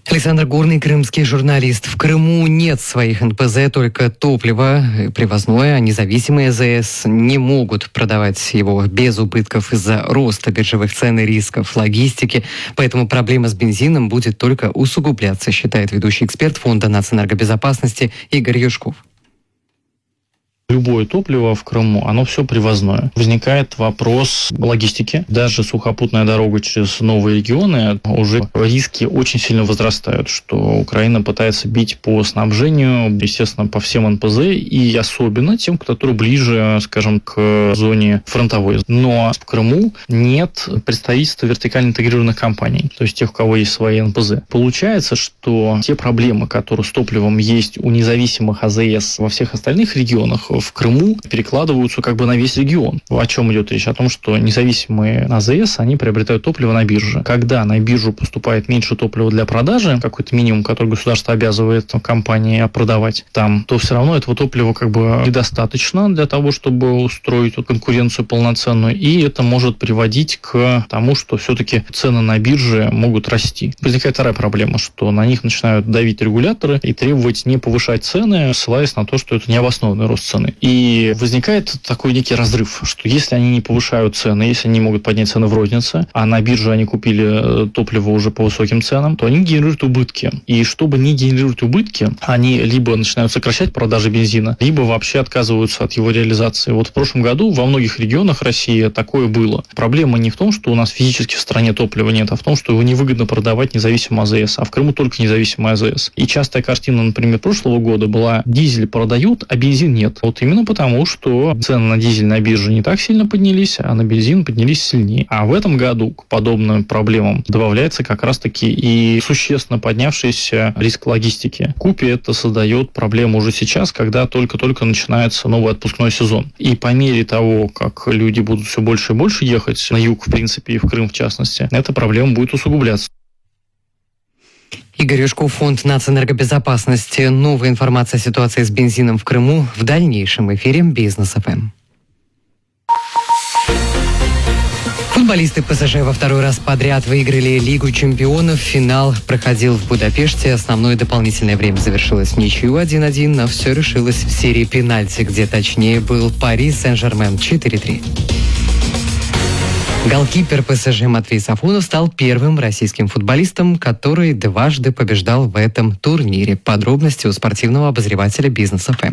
Александр Горный, крымский журналист. В Крыму нет своих НПЗ, только топливо привозное, а независимые АЗС не могут продавать его без убытков из-за роста биржевых цен и рисков логистики. Поэтому проблема с бензином будет только усугубляться, считает ведущий эксперт Фонда нацэнергобезопасности Игорь Юшков. Любое топливо в Крыму, оно все привозное. Возникает вопрос логистики. Даже сухопутная дорога через новые регионы, уже риски очень сильно возрастают, что Украина пытается бить по снабжению, естественно, по всем НПЗ, и особенно тем, которые ближе, скажем, к зоне фронтовой. Но в Крыму нет представительства вертикально интегрированных компаний, то есть тех, у кого есть свои НПЗ. Получается, что те проблемы, которые с топливом есть у независимых АЗС во всех остальных регионах, в Крыму перекладываются как бы на весь регион. О чем идет речь? О том, что независимые АЗС, они приобретают топливо на бирже. Когда на биржу поступает меньше топлива для продажи, какой-то минимум, который государство обязывает компании продавать там, то все равно этого топлива как бы недостаточно для того, чтобы устроить конкуренцию полноценную, и это может приводить к тому, что все-таки цены на бирже могут расти. Возникает вторая проблема, что на них начинают давить регуляторы и требовать не повышать цены, ссылаясь на то, что это необоснованный рост цены. И возникает такой некий разрыв, что если они не повышают цены, если они могут поднять цены в рознице, а на бирже они купили топливо уже по высоким ценам, то они генерируют убытки. И чтобы не генерировать убытки, они либо начинают сокращать продажи бензина, либо вообще отказываются от его реализации. Вот в прошлом году во многих регионах России такое было. Проблема не в том, что у нас физически в стране топлива нет, а в том, что его невыгодно продавать независимо АЗС, а в Крыму только независимый АЗС. И частая картина, например, прошлого года была: дизель продают, а бензин нет. Вот именно потому, что цены на дизель на бирже не так сильно поднялись, а на бензин поднялись сильнее. А в этом году к подобным проблемам добавляется как раз-таки и существенно поднявшийся риск логистики. Купе это создает проблему уже сейчас, когда только-только начинается новый отпускной сезон. И по мере того, как люди будут все больше и больше ехать на юг, в принципе, и в Крым в частности, эта проблема будет усугубляться. Игорь Юшков, Фонд нацэнергобезопасности. Новая информация о ситуации с бензином в Крыму в дальнейшем эфире Бизнес ФМ. Футболисты ПСЖ во второй раз подряд выиграли Лигу чемпионов. Финал проходил в Будапеште. Основное дополнительное время завершилось в ничью 1-1, но все решилось в серии пенальти, где точнее был Пари Сен-Жермен 4-3. Голкипер ПСЖ Матвей Сафонов стал первым российским футболистом, который дважды побеждал в этом турнире. Подробности у спортивного обозревателя Бизнес ФМ.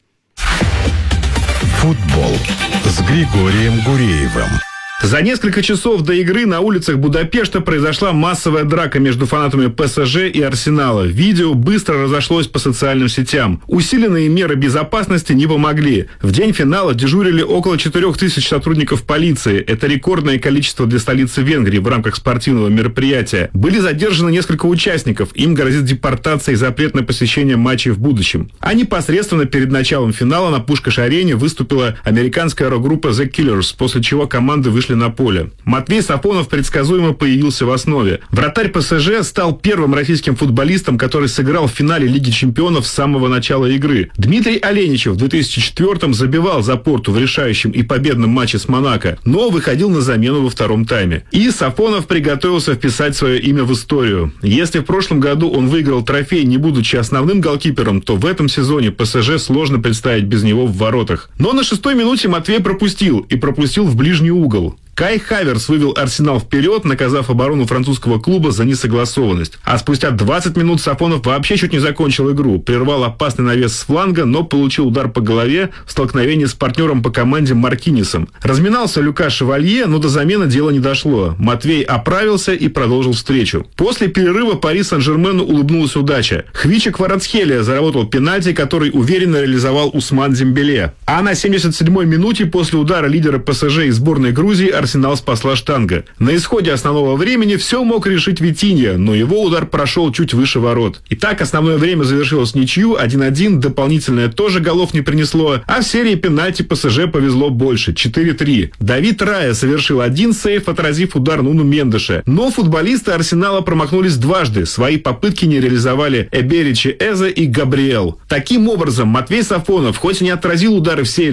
Футбол с Григорием Гуреевым. За несколько часов до игры на улицах Будапешта произошла массовая драка между фанатами ПСЖ и Арсенала. Видео быстро разошлось по социальным сетям. Усиленные меры безопасности не помогли. В день финала дежурили около 4000 сотрудников полиции. Это рекордное количество для столицы Венгрии в рамках спортивного мероприятия. Были задержаны несколько участников. Им грозит депортация и запрет на посещение матчей в будущем. А непосредственно перед началом финала на Пушкаш-арене выступила американская рок-группа The Killers, после чего команды вышли на поле. Матвей Сафонов предсказуемо появился в основе. Вратарь ПСЖ стал первым российским футболистом, который сыграл в финале Лиги чемпионов с самого начала игры. Дмитрий Оленичев в 2004-м забивал за Порту в решающем и победном матче с Монако, но выходил на замену во втором тайме. И Сафонов приготовился вписать свое имя в историю. Если в прошлом году он выиграл трофей, не будучи основным голкипером, то в этом сезоне ПСЖ сложно представить без него в воротах. Но на 6-й минуте Матвей пропустил в ближний угол. Кай Хаверс вывел Арсенал вперед, наказав оборону французского клуба за несогласованность. А спустя 20 минут Сафонов вообще чуть не закончил игру. Прервал опасный навес с фланга, но получил удар по голове в столкновении с партнером по команде Маркинисом. Разминался Люка Шевалье, но до замены дело не дошло. Матвей оправился и продолжил встречу. После перерыва Пари Сен-Жермену улыбнулась удача. Хвича Кварацхелия заработал пенальти, который уверенно реализовал Усман Дембеле. А на 77-й минуте после удара лидера ПСЖ из сборной Грузии Арсенал спасла штанга. На исходе основного времени все мог решить Витинья, но его удар прошел чуть выше ворот. Итак, основное время завершилось ничью 1-1, дополнительное тоже голов не принесло, а в серии пенальти ПСЖ повезло больше 4-3. Давид Рая совершил один сейв, отразив удар Нуну Мендеша. Но футболисты Арсенала промахнулись дважды. Свои попытки не реализовали Эберичи Эзе и Габриэл. Таким образом, Матвей Сафонов хоть и не отразил удары в серии,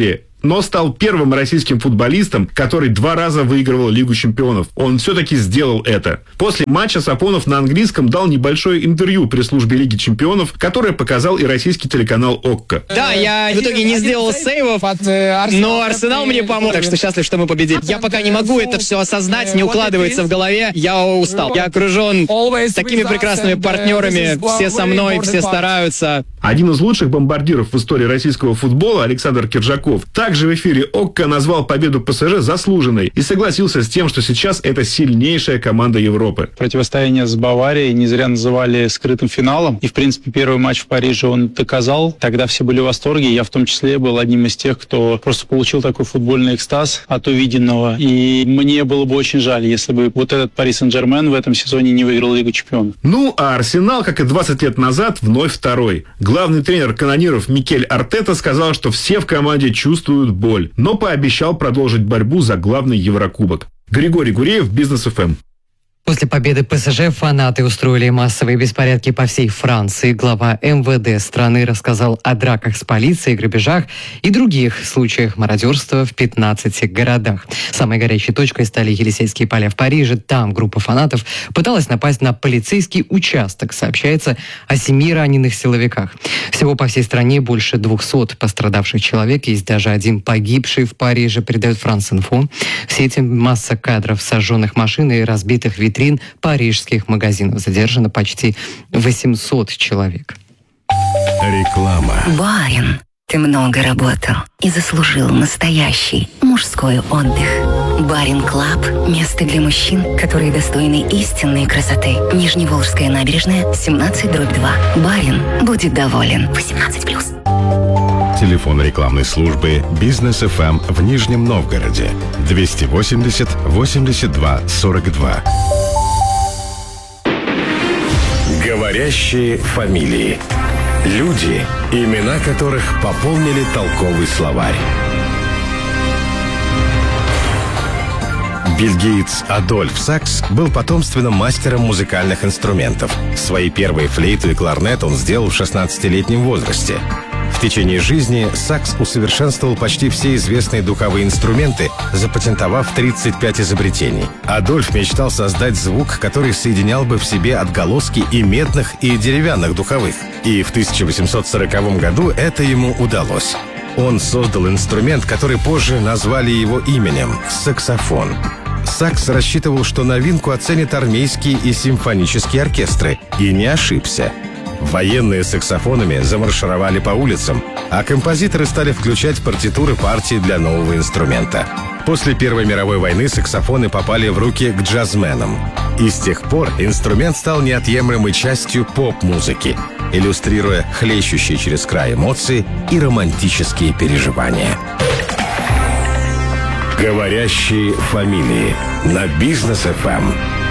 но стал первым российским футболистом, который 2 раза выигрывал Лигу чемпионов. Он все-таки сделал это. После матча Сафонов на английском дал небольшое интервью пресс-службе Лиги чемпионов, которое показал и российский телеканал ОККО. Да, я в итоге не сделал сейвов, но Арсенал мне помог, так что счастлив, что мы победили. Я пока не могу это все осознать, не укладывается в голове, я устал. Я окружен такими прекрасными партнерами, все со мной, все стараются. Один из лучших бомбардиров в истории российского футбола, Александр Киржаков, также в эфире ОККО назвал победу ПСЖ заслуженной и согласился с тем, что сейчас это сильнейшая команда Европы. Противостояние с Баварией не зря называли скрытым финалом. И, в принципе, первый матч в Париже он доказал. Тогда все были в восторге. Я в том числе был одним из тех, кто просто получил такой футбольный экстаз от увиденного. И мне было бы очень жаль, если бы вот этот Пари Сен-Жермен в этом сезоне не выиграл Лигу чемпионов. Ну, а Арсенал, как и 20 лет назад, вновь второй. Главный тренер канониров Микель Артета сказал, что все в команде чувствуют боль, но пообещал продолжить борьбу за главный Еврокубок. Григорий Гуреев, Бизнес ФМ. После победы ПСЖ фанаты устроили массовые беспорядки по всей Франции. Глава МВД страны рассказал о драках с полицией, грабежах и других случаях мародерства в 15 городах. Самой горячей точкой стали Елисейские поля в Париже. Там группа фанатов пыталась напасть на полицейский участок. Сообщается о 7 раненых силовиках. Всего по всей стране больше 200 пострадавших человек. Есть даже один погибший в Париже, передает Франс-Инфо. В сети масса кадров сожженных машин и разбитых витрин парижских магазинов. Задержано почти 800 человек. Реклама. Барин, ты много работал и заслужил настоящий мужской отдых. Барин Клаб – место для мужчин, которые достойны истинной красоты. Нижневолжская набережная, 17/2. Барин будет доволен. 18+. Телефон рекламной службы «Бизнес ФМ» в Нижнем Новгороде 280 82 42. Говорящие фамилии. Люди, имена которых пополнили толковый словарь. Бельгиец Адольф Сакс был потомственным мастером музыкальных инструментов. Свои первые флейту и кларнет он сделал в 16-летнем возрасте. В течение жизни Сакс усовершенствовал почти все известные духовые инструменты, запатентовав 35 изобретений. Адольф мечтал создать звук, который соединял бы в себе отголоски и медных, и деревянных духовых. И в 1840 году это ему удалось. Он создал инструмент, который позже назвали его именем – саксофон. Сакс рассчитывал, что новинку оценят армейские и симфонические оркестры, и не ошибся. Военные с саксофонами замаршировали по улицам, а композиторы стали включать партитуры партий для нового инструмента. После Первой мировой войны саксофоны попали в руки к джазменам. И с тех пор инструмент стал неотъемлемой частью поп-музыки, иллюстрируя хлещущие через край эмоции и романтические переживания. Говорящие фамилии на Бизнес ФМ.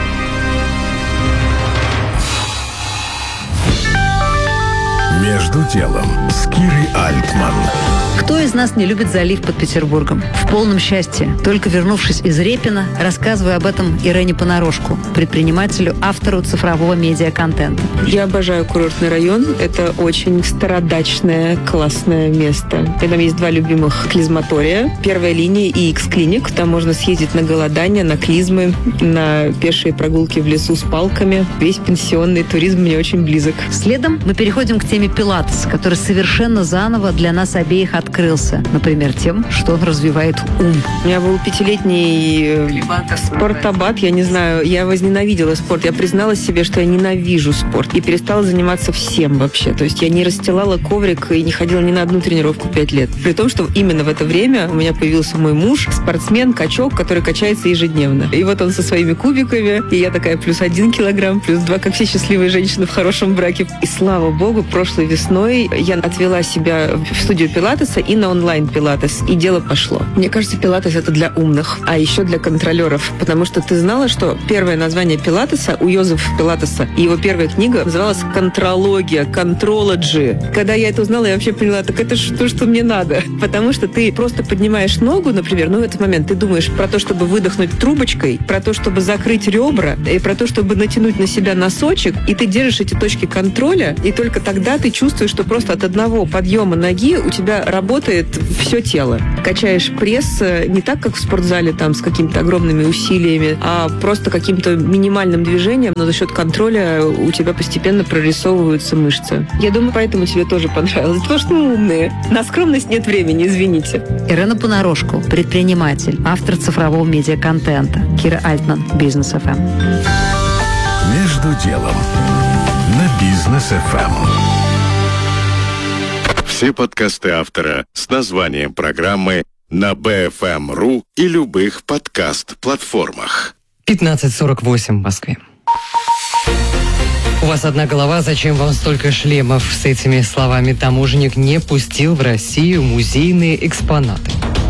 Между делом с Кирой Альтман. Кто из нас не любит залив под Петербургом? В полном счастье. Только вернувшись из Репина, рассказываю об этом Ирене Понарошку, предпринимателю, автору цифрового медиаконтента. Я обожаю курортный район. Это очень стародачное, классное место. И там есть 2 любимых клизматория. Первая линия и X-клиник. Там можно съездить на голодание, на клизмы, на пешие прогулки в лесу с палками. Весь пенсионный туризм мне очень близок. Следом мы переходим к теме пилатес, который совершенно заново для нас обеих открылся. Например, тем, что он развивает ум. У меня был 5-летний спортабат. Я не знаю, я возненавидела спорт. Я призналась себе, что я ненавижу спорт. И перестала заниматься всем вообще. То есть я не расстилала коврик и не ходила ни на одну тренировку 5 лет. При том, что именно в это время у меня появился мой муж, спортсмен, качок, который качается ежедневно. И вот он со своими кубиками. И я такая +1 килограмм, +2, как все счастливые женщины в хорошем браке. И слава богу, прошлой весной я отвела себя в студию пилатеса и на онлайн-пилатес. И дело пошло. Мне кажется, пилатес — это для умных, а еще для контролеров. Потому что ты знала, что первое название пилатеса у Йозефа Пилатеса, и его первая книга называлась «Контрология», «Контрологи». Когда я это узнала, я вообще поняла, так это же то, что мне надо. Потому что ты просто поднимаешь ногу, например, в этот момент ты думаешь про то, чтобы выдохнуть трубочкой, про то, чтобы закрыть ребра, и про то, чтобы натянуть на себя носочек, и ты держишь эти точки контроля, и только тогда ты чувствуешь, что просто от одного подъема ноги у тебя работает все тело. Качаешь пресс не так, как в спортзале, там, с какими-то огромными усилиями, а просто каким-то минимальным движением, но за счет контроля у тебя постепенно прорисовываются мышцы. Я думаю, поэтому тебе тоже понравилось. Потому что мы умные. На скромность нет времени, извините. Ирена Понарошку, предприниматель, автор цифрового медиаконтента. Кира Альтман, Бизнес ФМ. Между делом на Бизнес ФМ. Все подкасты автора с названием программы на BFM.ru и любых подкаст-платформах. 15:48 в Москве. У вас одна голова, зачем вам столько шлемов? С этими словами таможенник не пустил в Россию музейные экспонаты.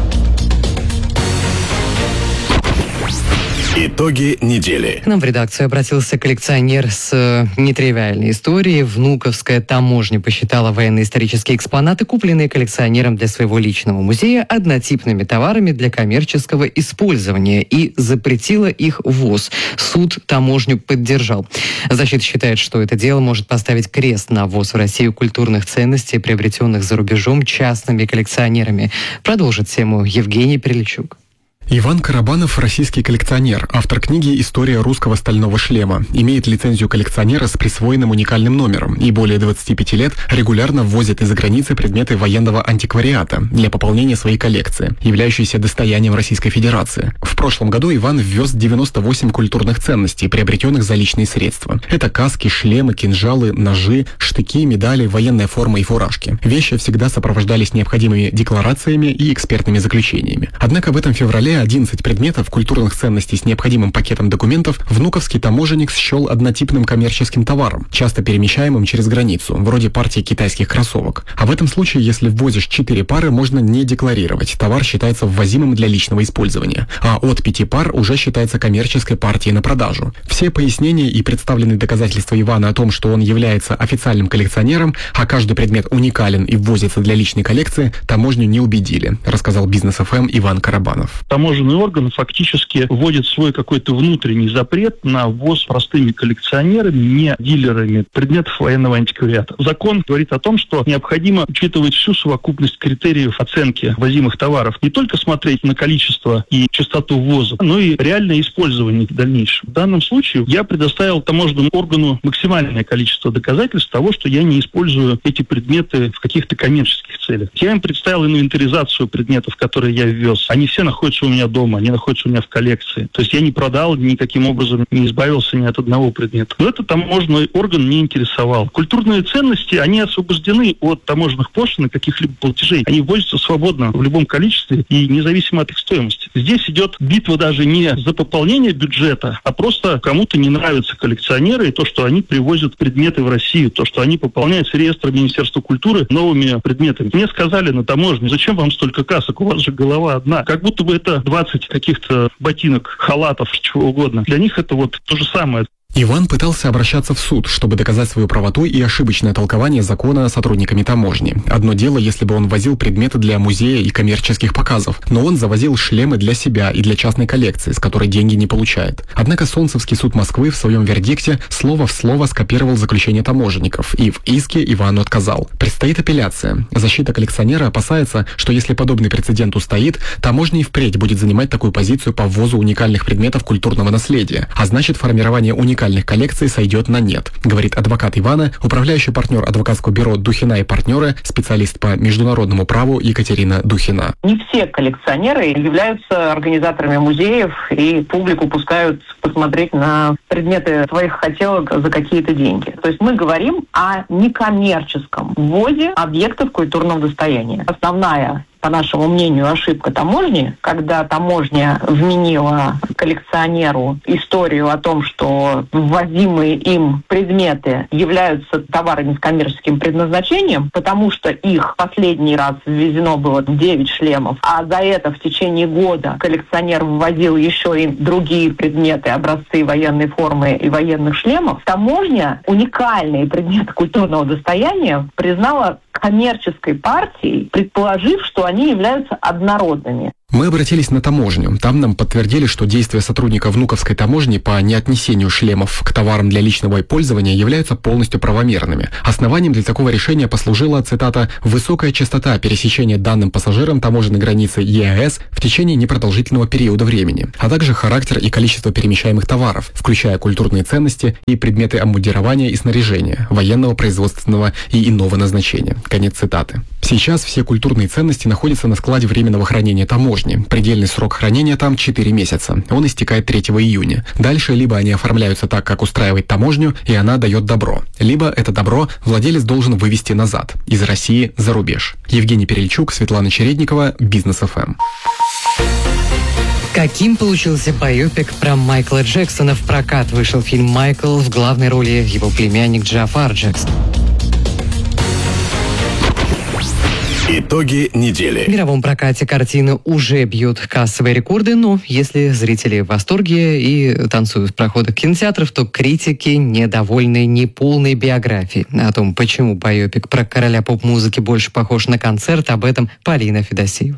Итоги недели. К нам в редакцию обратился коллекционер с нетривиальной историей. Внуковская таможня посчитала военно-исторические экспонаты, купленные коллекционером для своего личного музея, однотипными товарами для коммерческого использования и запретила их ввоз. Суд таможню поддержал. Защита считает, что это дело может поставить крест на ввоз в Россию культурных ценностей, приобретенных за рубежом частными коллекционерами. Продолжит тему Евгений Приличук. Иван Карабанов – российский коллекционер, автор книги «История русского стального шлема». Имеет лицензию коллекционера с присвоенным уникальным номером и более 25 лет регулярно ввозит из-за границы предметы военного антиквариата для пополнения своей коллекции, являющейся достоянием Российской Федерации. В прошлом году Иван ввез 98 культурных ценностей, приобретенных за личные средства. Это каски, шлемы, кинжалы, ножи, штыки, медали, военная форма и фуражки. Вещи всегда сопровождались необходимыми декларациями и экспертными заключениями. Однако в этом феврале 11 предметов культурных ценностей с необходимым пакетом документов внуковский таможенник счел однотипным коммерческим товаром, часто перемещаемым через границу, вроде партии китайских кроссовок. А в этом случае, если ввозишь 4 пары, можно не декларировать. Товар считается ввозимым для личного использования. А от 5 пар уже считается коммерческой партией на продажу. Все пояснения и представленные доказательства Ивана о том, что он является официальным коллекционером, а каждый предмет уникален и ввозится для личной коллекции, таможню не убедили, рассказал Бизнес ФМ Иван Карабанов. Таможенный орган фактически вводит свой какой-то внутренний запрет на ввоз простыми коллекционерами, не дилерами предметов военного антиквариата. Закон говорит о том, что необходимо учитывать всю совокупность критериев оценки ввозимых товаров. Не только смотреть на количество и частоту ввоза, но и реальное использование в дальнейшем. В данном случае я предоставил таможенному органу максимальное количество доказательств того, что я не использую эти предметы в каких-то коммерческих целях. Я им представил инвентаризацию предметов, которые я ввез. Они все находятся у меня дома, они находятся у меня в коллекции. То есть я не продал, никаким образом не избавился ни от одного предмета. Но этот таможенный орган не интересовал. Культурные ценности, они освобождены от таможенных пошлин и каких-либо платежей. Они ввозятся свободно в любом количестве и независимо от их стоимости. Здесь идет битва даже не за пополнение бюджета, а просто кому-то не нравятся коллекционеры и то, что они привозят предметы в Россию, то, что они пополняют реестр Министерства культуры новыми предметами. Мне сказали на таможне: зачем вам столько касок, у вас же голова одна. Как будто бы это 20 каких-то ботинок, халатов, чего угодно. Для них это вот то же самое. Иван пытался обращаться в суд, чтобы доказать свою правоту и ошибочное толкование закона сотрудниками таможни. Одно дело, если бы он возил предметы для музея и коммерческих показов, но он завозил шлемы для себя и для частной коллекции, с которой деньги не получает. Однако Солнцевский суд Москвы в своем вердикте слово в слово скопировал заключение таможенников и в иске Ивану отказал. Предстоит апелляция. Защита коллекционера опасается, что если подобный прецедент устоит, таможня и впредь будет занимать такую позицию по ввозу уникальных предметов культурного наследия, а значит, формирование уникальных коллекций сойдет на нет, говорит адвокат Ивана, управляющий партнер адвокатского бюро «Духина и партнеры», специалист по международному праву Екатерина Духина. Не все коллекционеры являются организаторами музеев и публику пускают посмотреть на предметы своих хотелок за какие-то деньги. То есть мы говорим о некоммерческом ввозе объектов культурного достояния. Основная, по нашему мнению, ошибка таможни, когда таможня вменила коллекционеру историю о том, что ввозимые им предметы являются товарами с коммерческим предназначением, потому что их последний раз ввезено было 9 шлемов, а за это в течение года коллекционер ввозил еще и другие предметы, образцы военной формы и военных шлемов. Таможня уникальные предметы культурного достояния признала коммерческой партией, предположив, что они являются однородными. Мы обратились на таможню. Там нам подтвердили, что действия сотрудника Внуковской таможни по неотнесению шлемов к товарам для личного пользования являются полностью правомерными. Основанием для такого решения послужила, цитата, «высокая частота пересечения данным пассажирам таможенной границы ЕАЭС в течение непродолжительного периода времени, а также характер и количество перемещаемых товаров, включая культурные ценности и предметы обмундирования и снаряжения, военного, производственного и иного назначения». Конец цитаты. Сейчас все культурные ценности находятся на складе временного хранения таможни. Предельный срок хранения там 4 месяца. Он истекает 3 июня. Дальше либо они оформляются так, как устраивает таможню, и она дает добро, либо это добро владелец должен вывести назад, из России за рубеж. Евгений Перельчук, Светлана Чередникова, Бизнес ФМ. Каким получился байопик про Майкла Джексона? В прокат вышел фильм «Майкл», в главной роли его племянник Джафар Джексон. Итоги недели. В мировом прокате картины уже бьют кассовые рекорды, но если зрители в восторге и танцуют в проходах кинотеатров, то критики недовольны неполной биографией. О том, почему байопик про короля поп-музыки больше похож на концерт, об этом Полина Федосеева.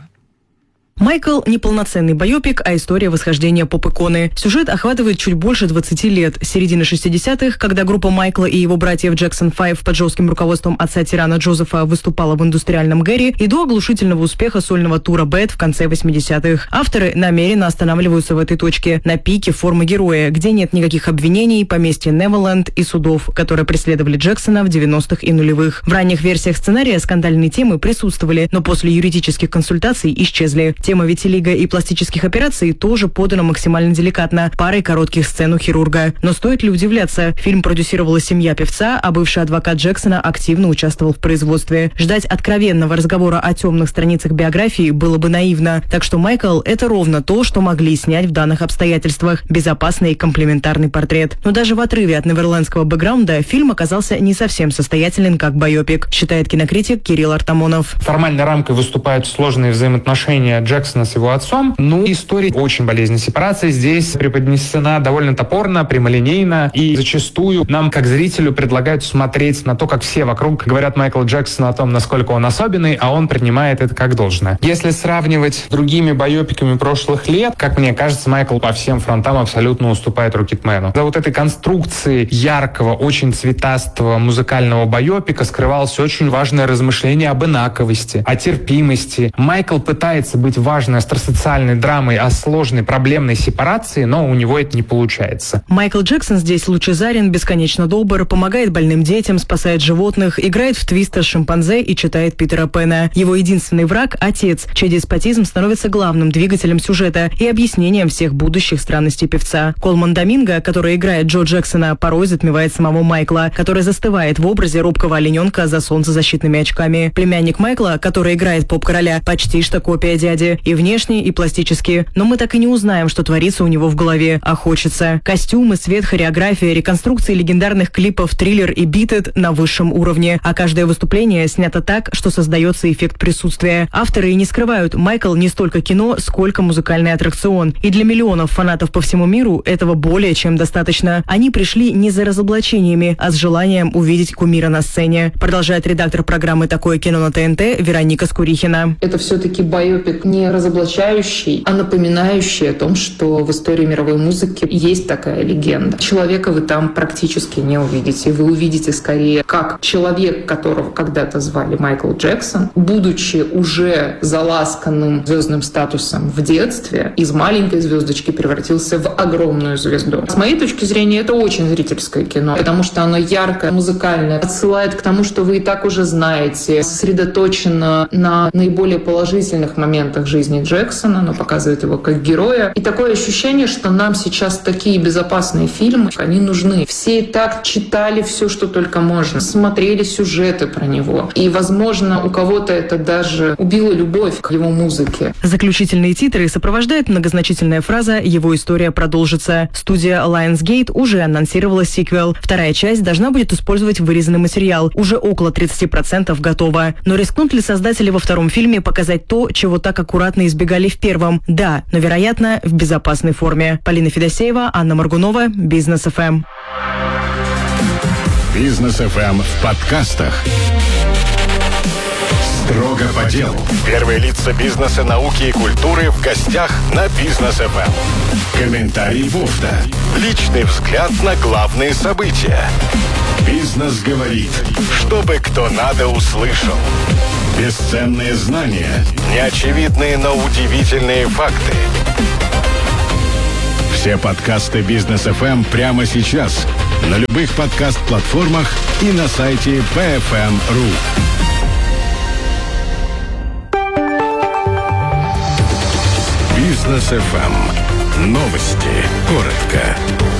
«Майкл» — не полноценный байопик, а история восхождения поп-иконы. Сюжет охватывает чуть больше 20 лет. С середины 60-х, когда группа Майкла и его братьев Jackson 5 под жестким руководством отца-тирана Джозефа выступала в индустриальном Гэри, и до оглушительного успеха сольного тура «Bad» в конце 80-х. Авторы намеренно останавливаются в этой точке, на пике формы героя, где нет никаких обвинений, поместья Неверленд и судов, которые преследовали Джексона в 90-х и нулевых. В ранних версиях сценария скандальные темы присутствовали, но после юридических консультаций исчезли. Тема витилиго и пластических операций тоже подана максимально деликатно, парой коротких сцен у хирурга. Но стоит ли удивляться, фильм продюсировала семья певца, а бывший адвокат Джексона активно участвовал в производстве. Ждать откровенного разговора о темных страницах биографии было бы наивно. Так что «Майкл» — это ровно то, что могли снять в данных обстоятельствах. Безопасный и комплементарный портрет. Но даже в отрыве от неверлендского бэкграунда фильм оказался не совсем состоятелен как байопик, считает кинокритик Кирилл Артамонов. Формальной рамкой выступают сложные взаимоотношения Джексона с его отцом. История очень болезненной сепарации здесь преподнесена довольно топорно, прямолинейно, и зачастую нам, как зрителю, предлагают смотреть на то, как все вокруг говорят Майкла Джексона о том, насколько он особенный, а он принимает это как должное. Если сравнивать с другими байопиками прошлых лет, как мне кажется, Майкл по всем фронтам абсолютно уступает Рокетмену. За вот этой конструкцией яркого, очень цветастого музыкального байопика скрывалось очень важное размышление об инаковости, о терпимости. Майкл пытается быть важной остросоциальной драмой о сложной проблемной сепарации, но у него это не получается. Майкл Джексон здесь лучезарен, бесконечно добр, помогает больным детям, спасает животных, играет в твистер с шимпанзе и читает Питера Пэна. Его единственный враг — отец, чей деспотизм становится главным двигателем сюжета и объяснением всех будущих странностей певца. Колман Доминго, который играет Джо Джексона, порой затмевает самого Майкла, который застывает в образе робкого олененка за солнцезащитными очками. Племянник Майкла, который играет поп-короля, почти что копия дяди. И внешне, и пластически. Но мы так и не узнаем, что творится у него в голове, а хочется. Костюмы, свет, хореография, реконструкции легендарных клипов «Триллер» и «Beat It» на высшем уровне. А каждое выступление снято так, что создается эффект присутствия. Авторы и не скрывают, Майкл не столько кино, сколько музыкальный аттракцион. И для миллионов фанатов по всему миру этого более чем достаточно. Они пришли не за разоблачениями, а с желанием увидеть кумира на сцене. Продолжает редактор программы «Такое кино» на ТНТ Вероника Скурихина. Это все-таки байопик не разоблачающий, а напоминающий о том, что в истории мировой музыки есть такая легенда. Человека вы там практически не увидите. Вы увидите скорее, как человек, которого когда-то звали Майкл Джексон, будучи уже заласканным звездным статусом в детстве, из маленькой звездочки превратился в огромную звезду. С моей точки зрения, это очень зрительское кино, потому что оно яркое, музыкальное, отсылает к тому, что вы и так уже знаете, сосредоточено на наиболее положительных моментах жизни Джексона, но показывает его как героя. И такое ощущение, что нам сейчас такие безопасные фильмы, они нужны. Все и так читали все, что только можно, смотрели сюжеты про него. И, возможно, у кого-то это даже убило любовь к его музыке. Заключительные титры сопровождает многозначительная фраза «Его история продолжится». Студия Lionsgate уже анонсировала сиквел. Вторая часть должна будет использовать вырезанный материал. Уже около 30% готово. Но рискнут ли создатели во втором фильме показать то, чего так аккуратно избегали в первом? Да, но, вероятно, в безопасной форме. Полина Федосеева, Анна Моргунова, Бизнес ФМ. Бизнес ФМ в подкастах. Строго по делу. Первые лица бизнеса, науки и культуры в гостях на Бизнес ФМ. Комментарий Бофта. Личный взгляд на главные события. Бизнес говорит, чтобы кто надо услышал. Бесценные знания, неочевидные, но удивительные факты. Все подкасты Бизнес ФМ прямо сейчас на любых подкаст-платформах и на сайте bfm.ru. Бизнес ФМ. Новости. Коротко.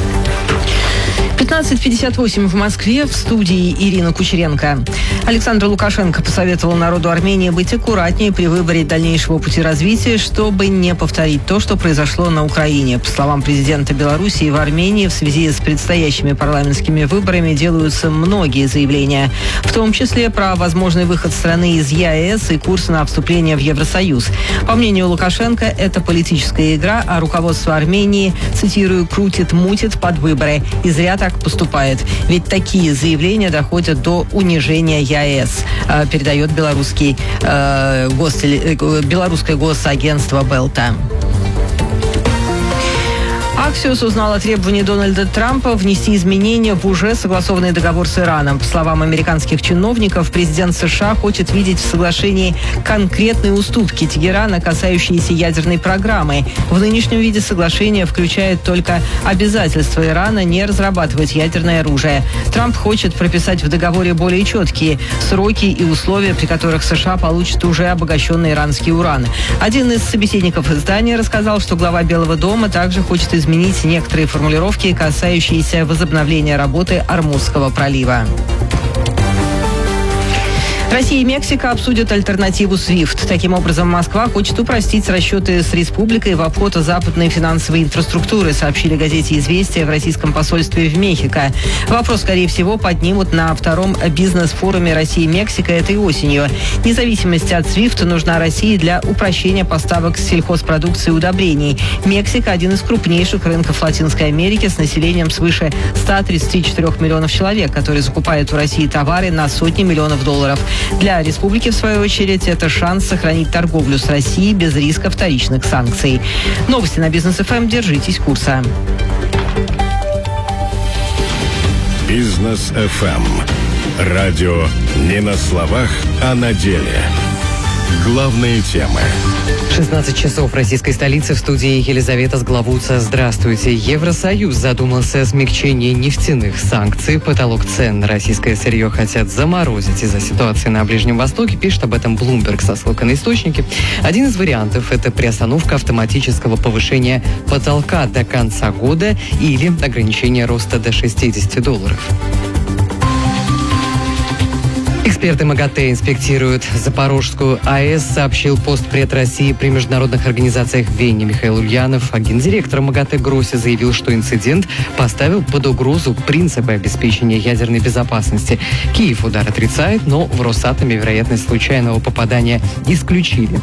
15:58 в Москве, в студии Ирина Кучеренко. Александр Лукашенко посоветовал народу Армении быть аккуратнее при выборе дальнейшего пути развития, чтобы не повторить то, что произошло на Украине. По словам президента Белоруссии, в Армении в связи с предстоящими парламентскими выборами делаются многие заявления, в том числе про возможный выход страны из ЕАЭС и курс на вступление в Евросоюз. По мнению Лукашенко, это политическая игра, а руководство Армении, цитирую, «крутит-мутит под выборы». И зря так поступает. Ведь такие заявления доходят до унижения ЕАЭС, передает белорусское госагентство Белта. Axios узнал о требовании Дональда Трампа внести изменения в уже согласованный договор с Ираном. По словам американских чиновников, президент США хочет видеть в соглашении конкретные уступки Тегерана, касающиеся ядерной программы. В нынешнем виде соглашение включает только обязательство Ирана не разрабатывать ядерное оружие. Трамп хочет прописать в договоре более четкие сроки и условия, при которых США получат уже обогащенный иранский уран. Один из собеседников издания рассказал, что глава Белого дома также хочет изменить некоторые формулировки, касающиеся возобновления работы Ормузского пролива. Россия и Мексика обсудят альтернативу SWIFT. Таким образом, Москва хочет упростить расчеты с республикой в обход западной финансовой инфраструктуры, сообщили газете «Известия» в российском посольстве в Мехико. Вопрос, скорее всего, поднимут на втором бизнес-форуме Россия-Мексика этой осенью. Независимость от SWIFT нужна России для упрощения поставок сельхозпродукции и удобрений. Мексика – один из крупнейших рынков Латинской Америки с населением свыше 134 миллионов человек, которые закупают у России товары на сотни миллионов долларов. Для республики, в свою очередь, это шанс сохранить торговлю с Россией без риска вторичных санкций. Новости на Бизнес ФМ. Держитесь курса. Бизнес ФМ. Радио не на словах, а на деле. Главные темы. 16 часов в российской столице, в студии Елизавета Сглавуца. Здравствуйте. Евросоюз задумался о смягчении нефтяных санкций. Потолок цен на российское сырье хотят заморозить из-за ситуации на Ближнем Востоке. Пишет об этом Bloomberg со ссылкой на источники. Один из вариантов – это приостановка автоматического повышения потолка до конца года или ограничение роста до $60. Эксперты МАГАТЭ инспектируют Запорожскую АЭС, сообщил постпред России при международных организациях в Вене Михаил Ульянов. А гендиректор МАГАТЭ Гросси заявил, что инцидент поставил под угрозу принципы обеспечения ядерной безопасности. Киев удар отрицает, но в Росатоме вероятность случайного попадания исключили.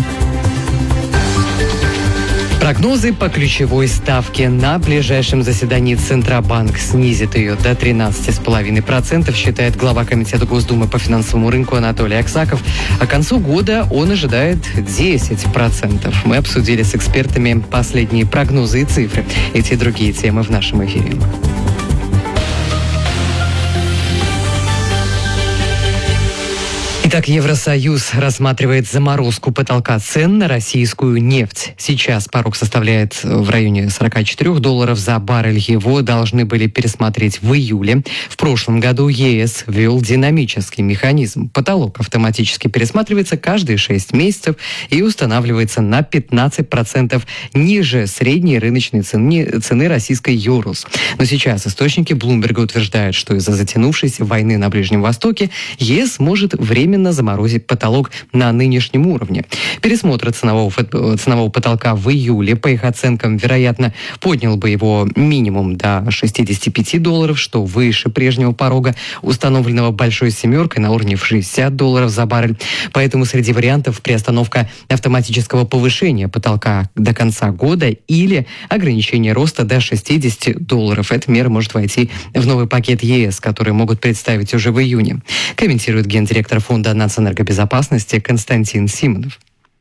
Прогнозы по ключевой ставке. На ближайшем заседании Центробанк снизит ее до 13,5%, считает глава Комитета Госдумы по финансовому рынку Анатолий Аксаков. А к концу года он ожидает 10%. Мы обсудили с экспертами последние прогнозы и цифры. Эти и другие темы в нашем эфире. Итак, Евросоюз рассматривает заморозку потолка цен на российскую нефть. Сейчас порог составляет в районе $44 за баррель. Его должны были пересмотреть в июле. В прошлом году ЕС ввел динамический механизм. Потолок автоматически пересматривается каждые 6 месяцев и устанавливается на 15% ниже средней рыночной цены российской Юрус. Но сейчас источники Bloomberg утверждают, что из-за затянувшейся войны на Ближнем Востоке ЕС может временно заморозить потолок на нынешнем уровне. Пересмотр ценового потолка в июле, по их оценкам, вероятно, поднял бы его минимум до $65, что выше прежнего порога, установленного Большой семеркой на уровне в $60 за баррель. Поэтому среди вариантов приостановка автоматического повышения потолка до конца года или ограничение роста до $60. Эта мера может войти в новый пакет ЕС, который могут представить уже в июне, комментирует гендиректор фонда Фонда нацэнергобезопасности Константин Симонов.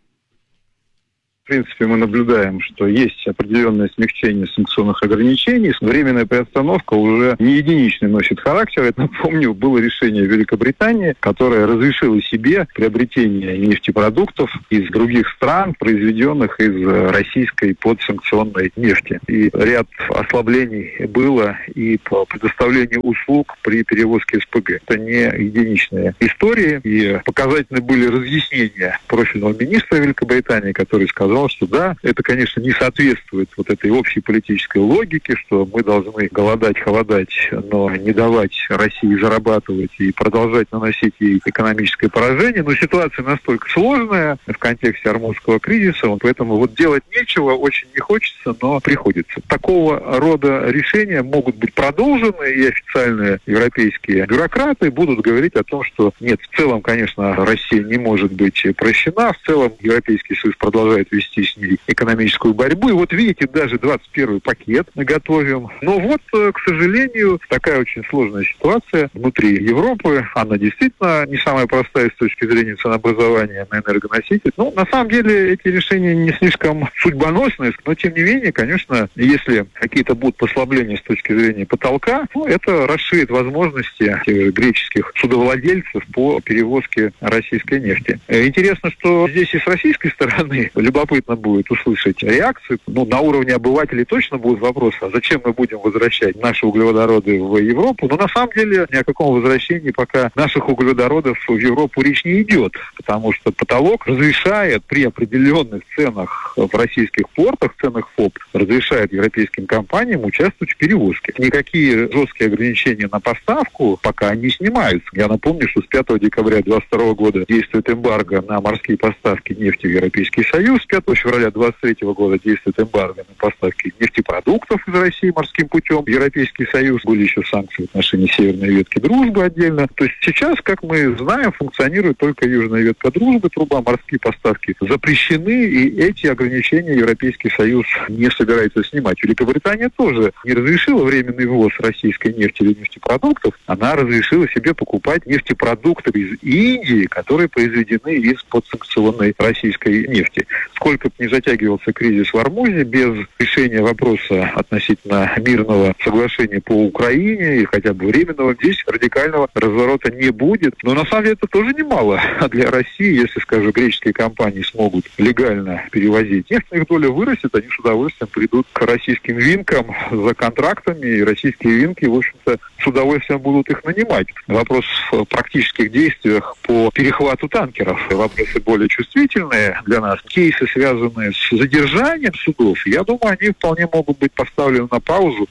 В принципе, мы наблюдаем, что есть определенное смягчение санкционных ограничений. Временная приостановка уже не единичный носит характер. Это, напомню, было решение Великобритании, которое разрешило себе приобретение нефтепродуктов из других стран, произведенных из российской подсанкционной нефти. И ряд ослаблений было и по предоставлению услуг при перевозке СПГ. Это не единичные истории. И показательны были разъяснения профильного министра Великобритании, который сказал, что да, это, конечно, не соответствует вот этой общей политической логике, что мы должны голодать, холодать, но не давать России зарабатывать и продолжать наносить ей экономическое поражение. Но ситуация настолько сложная в контексте Ормузского кризиса, поэтому вот делать нечего, очень не хочется, но приходится. Такого рода решения могут быть продолжены, и официальные европейские бюрократы будут говорить о том, что нет, в целом, конечно, Россия не может быть прощена, в целом Европейский Союз продолжает вести с ней экономическую борьбу. И вот видите, даже 21-й пакет мы готовим. Но вот, к сожалению, такая очень сложная ситуация внутри Европы. Она действительно не самая простая с точки зрения ценообразования на энергоноситель. Но на самом деле эти решения не слишком судьбоносные, но тем не менее, конечно, если какие-то будут послабления с точки зрения потолка, это расширит возможности греческих судовладельцев по перевозке российской нефти. Интересно, что здесь и с российской стороны любопытно будет услышать реакцию. На уровне обывателей точно будут вопросы, а зачем мы будем возвращать наши углеводороды в Европу? Но на самом деле ни о каком возвращении пока наших углеводородов в Европу речь не идет, потому что потолок разрешает при определенных ценах в российских портах, ценах ФОП, разрешает европейским компаниям участвовать в перевозке. Никакие жесткие ограничения на поставку пока не снимаются. Я напомню, что с 5 декабря 2022 года действует эмбарго на морские поставки нефти в Европейский Союз, с 5 февраля 2023 года действует эмбарго на поставки нефтепродуктов из России морским путем. Европейский Союз, были еще санкции в отношении северной ветки дружбы отдельно. То есть сейчас, как мы знаем, функционирует только южная ветка дружбы, труба, морские поставки запрещены, и эти ограничения Европейский Союз не собирается снимать. Великобритания тоже не разрешила временный ввоз российской нефти или нефтепродуктов, она разрешила себе покупать нефтепродукты из Индии, которые произведены из подсанкционной российской нефти. Сколько бы ни затягивался кризис в Ормузе, без решения вопроса относительно мирного соглашения по Украине и хотя бы временного, здесь радикального разворота не будет. Но на самом деле это тоже немало для России. Если, скажем, греческие компании смогут легально перевозить нефть, их доля вырастет, они с удовольствием придут к российским винкам за контрактами, и российские винки, в общем-то, с удовольствием будут их нанимать. Вопрос в практических действиях по перехвату танкеров. Вопросы более чувствительные для нас. Кейсы, связанные с задержанием судов, я думаю, они вполне могут быть поставлены на паузу.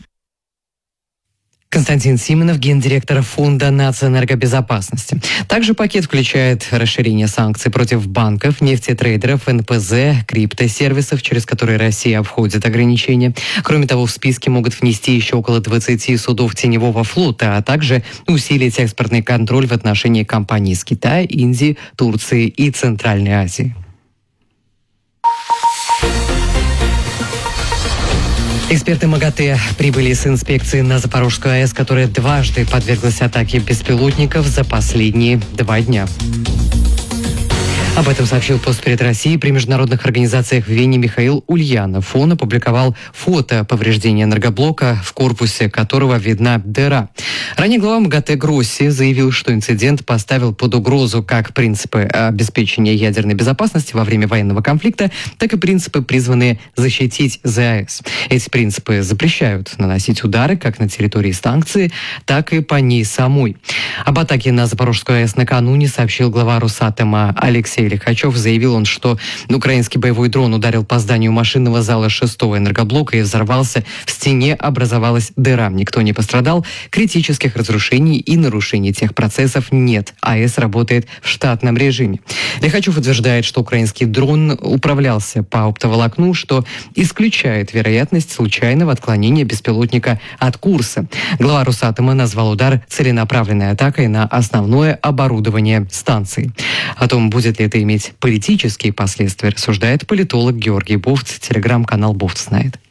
Константин Симонов, гендиректор Фонда нацэнергобезопасности. Также пакет включает расширение санкций против банков, нефтетрейдеров, НПЗ, криптосервисов, через которые Россия обходит ограничения. Кроме того, в списке могут внести еще около 20 судов теневого флота, а также усилить экспортный контроль в отношении компаний из Китая, Индии, Турции и Центральной Азии. Эксперты МАГАТЭ прибыли с инспекции на Запорожскую АЭС, которая дважды подверглась атаке беспилотников за последние 2 дня. Об этом сообщил Постпред России при международных организациях в Вене Михаил Ульянов. Он опубликовал фото повреждения энергоблока, в корпусе которого видна дыра. Ранее глава МАГАТЭ Гросси заявил, что инцидент поставил под угрозу как принципы обеспечения ядерной безопасности во время военного конфликта, так и принципы, призванные защитить ЗАЭС. Эти принципы запрещают наносить удары как на территории станции, так и по ней самой. Об атаке на Запорожскую АЭС накануне сообщил глава Росатома Алексей Лихачев. Заявил он, что украинский боевой дрон ударил по зданию машинного зала 6-го энергоблока и взорвался. В стене образовалась дыра. Никто не пострадал. Критических разрушений и нарушений тех процессов нет. АЭС работает в штатном режиме. Лихачев утверждает, что украинский дрон управлялся по оптоволокну, что исключает вероятность случайного отклонения беспилотника от курса. Глава Росатома назвал удар целенаправленной атакой на основное оборудование станции. О том, будет ли это иметь политические последствия, рассуждает политолог Георгий Бовц, телеграм-канал «Бовц знает».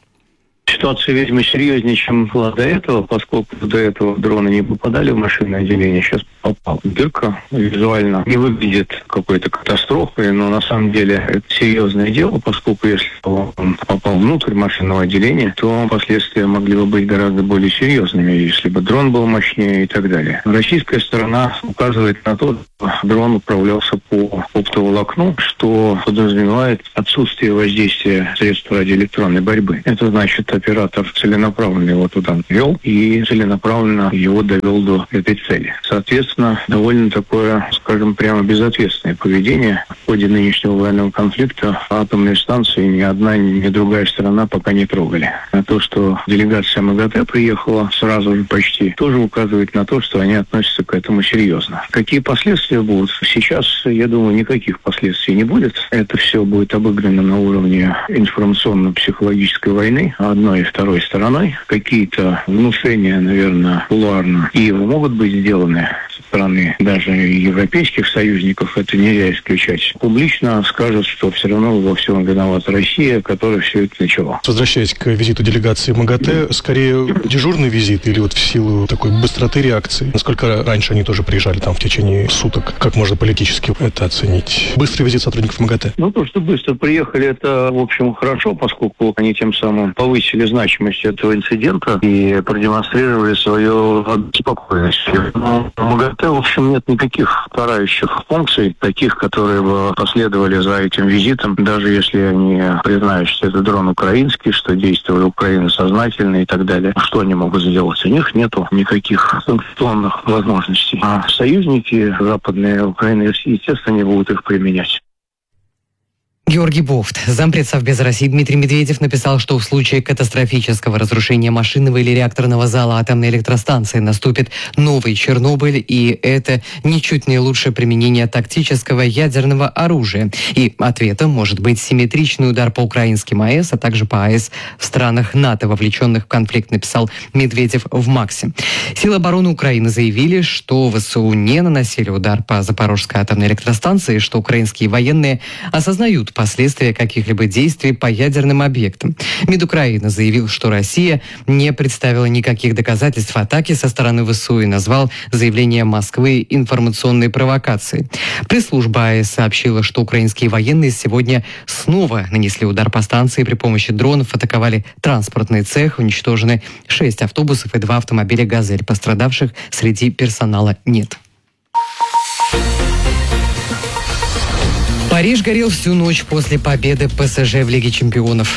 Ситуация, видимо, серьезнее, чем была до этого, поскольку до этого дроны не попадали в машинное отделение. Сейчас попал. Дырка визуально не выглядит какой-то катастрофой, но на самом деле это серьезное дело, поскольку если он попал внутрь машинного отделения, то последствия могли бы быть гораздо более серьезными, если бы дрон был мощнее и так далее. Российская сторона указывает на то, что дрон управлялся по оптоволокну, что подразумевает отсутствие воздействия средств радиоэлектронной борьбы. Это значит, оператор целенаправленно его туда вел и целенаправленно его довел до этой цели. Соответственно, довольно такое, скажем, прямо безответственное поведение. В ходе нынешнего военного конфликта атомные станции ни одна, ни другая сторона пока не трогали. А то, что делегация МАГАТЭ приехала сразу же почти, тоже указывает на то, что они относятся к этому серьезно. Какие последствия будут? Сейчас, я думаю, никаких последствий не будет. Это все будет обыграно на уровне информационно-психологической войны одной и второй стороной. Какие-то внушения, наверное, кулуарно и могут быть сделаны со стороны даже европейских союзников, это нельзя исключать. Публично скажут, что все равно во всем виновата Россия, которая все это начала. Возвращаясь к визиту делегации МАГАТЭ, скорее дежурный визит или вот в силу такой быстроты реакции? Насколько раньше они тоже приезжали там в течение суток? Как можно политически это оценить? Быстрый визит сотрудников МАГАТЭ? Ну, то, что быстро приехали, это, в общем, хорошо, поскольку они тем самым повысили значимость этого инцидента и продемонстрировали свою спокойность. Но в МАГАТЭ, в общем, нет никаких карающих функций, таких, которые бы последовали за этим визитом, даже если они признают, что это дрон украинский, что действовала Украина сознательно и так далее. Что они могут сделать? У них нету никаких санкционных возможностей. А союзники западные Украины, естественно, не будут их применять. Георгий Бофт, зампред Совбеза России Дмитрий Медведев написал, что в случае катастрофического разрушения машинного или реакторного зала атомной электростанции наступит новый Чернобыль, и это ничуть не лучшее применение тактического ядерного оружия. И ответом может быть симметричный удар по украинским АЭС, а также по АЭС в странах НАТО, вовлеченных в конфликт, написал Медведев в МАКСе. Силы обороны Украины заявили, что ВСУ не наносили удар по Запорожской атомной электростанции, что украинские военные осознают последствия каких-либо действий по ядерным объектам. МИД Украины заявил, что Россия не представила никаких доказательств атаки со стороны ВСУ и назвал заявление Москвы информационной провокацией. Пресс-служба АЭС сообщила, что украинские военные сегодня снова нанесли удар по станции при помощи дронов, атаковали транспортный цех, уничтожены 6 автобусов и 2 автомобиля «Газель». Пострадавших среди персонала нет. Париж горел всю ночь после победы ПСЖ в Лиге чемпионов.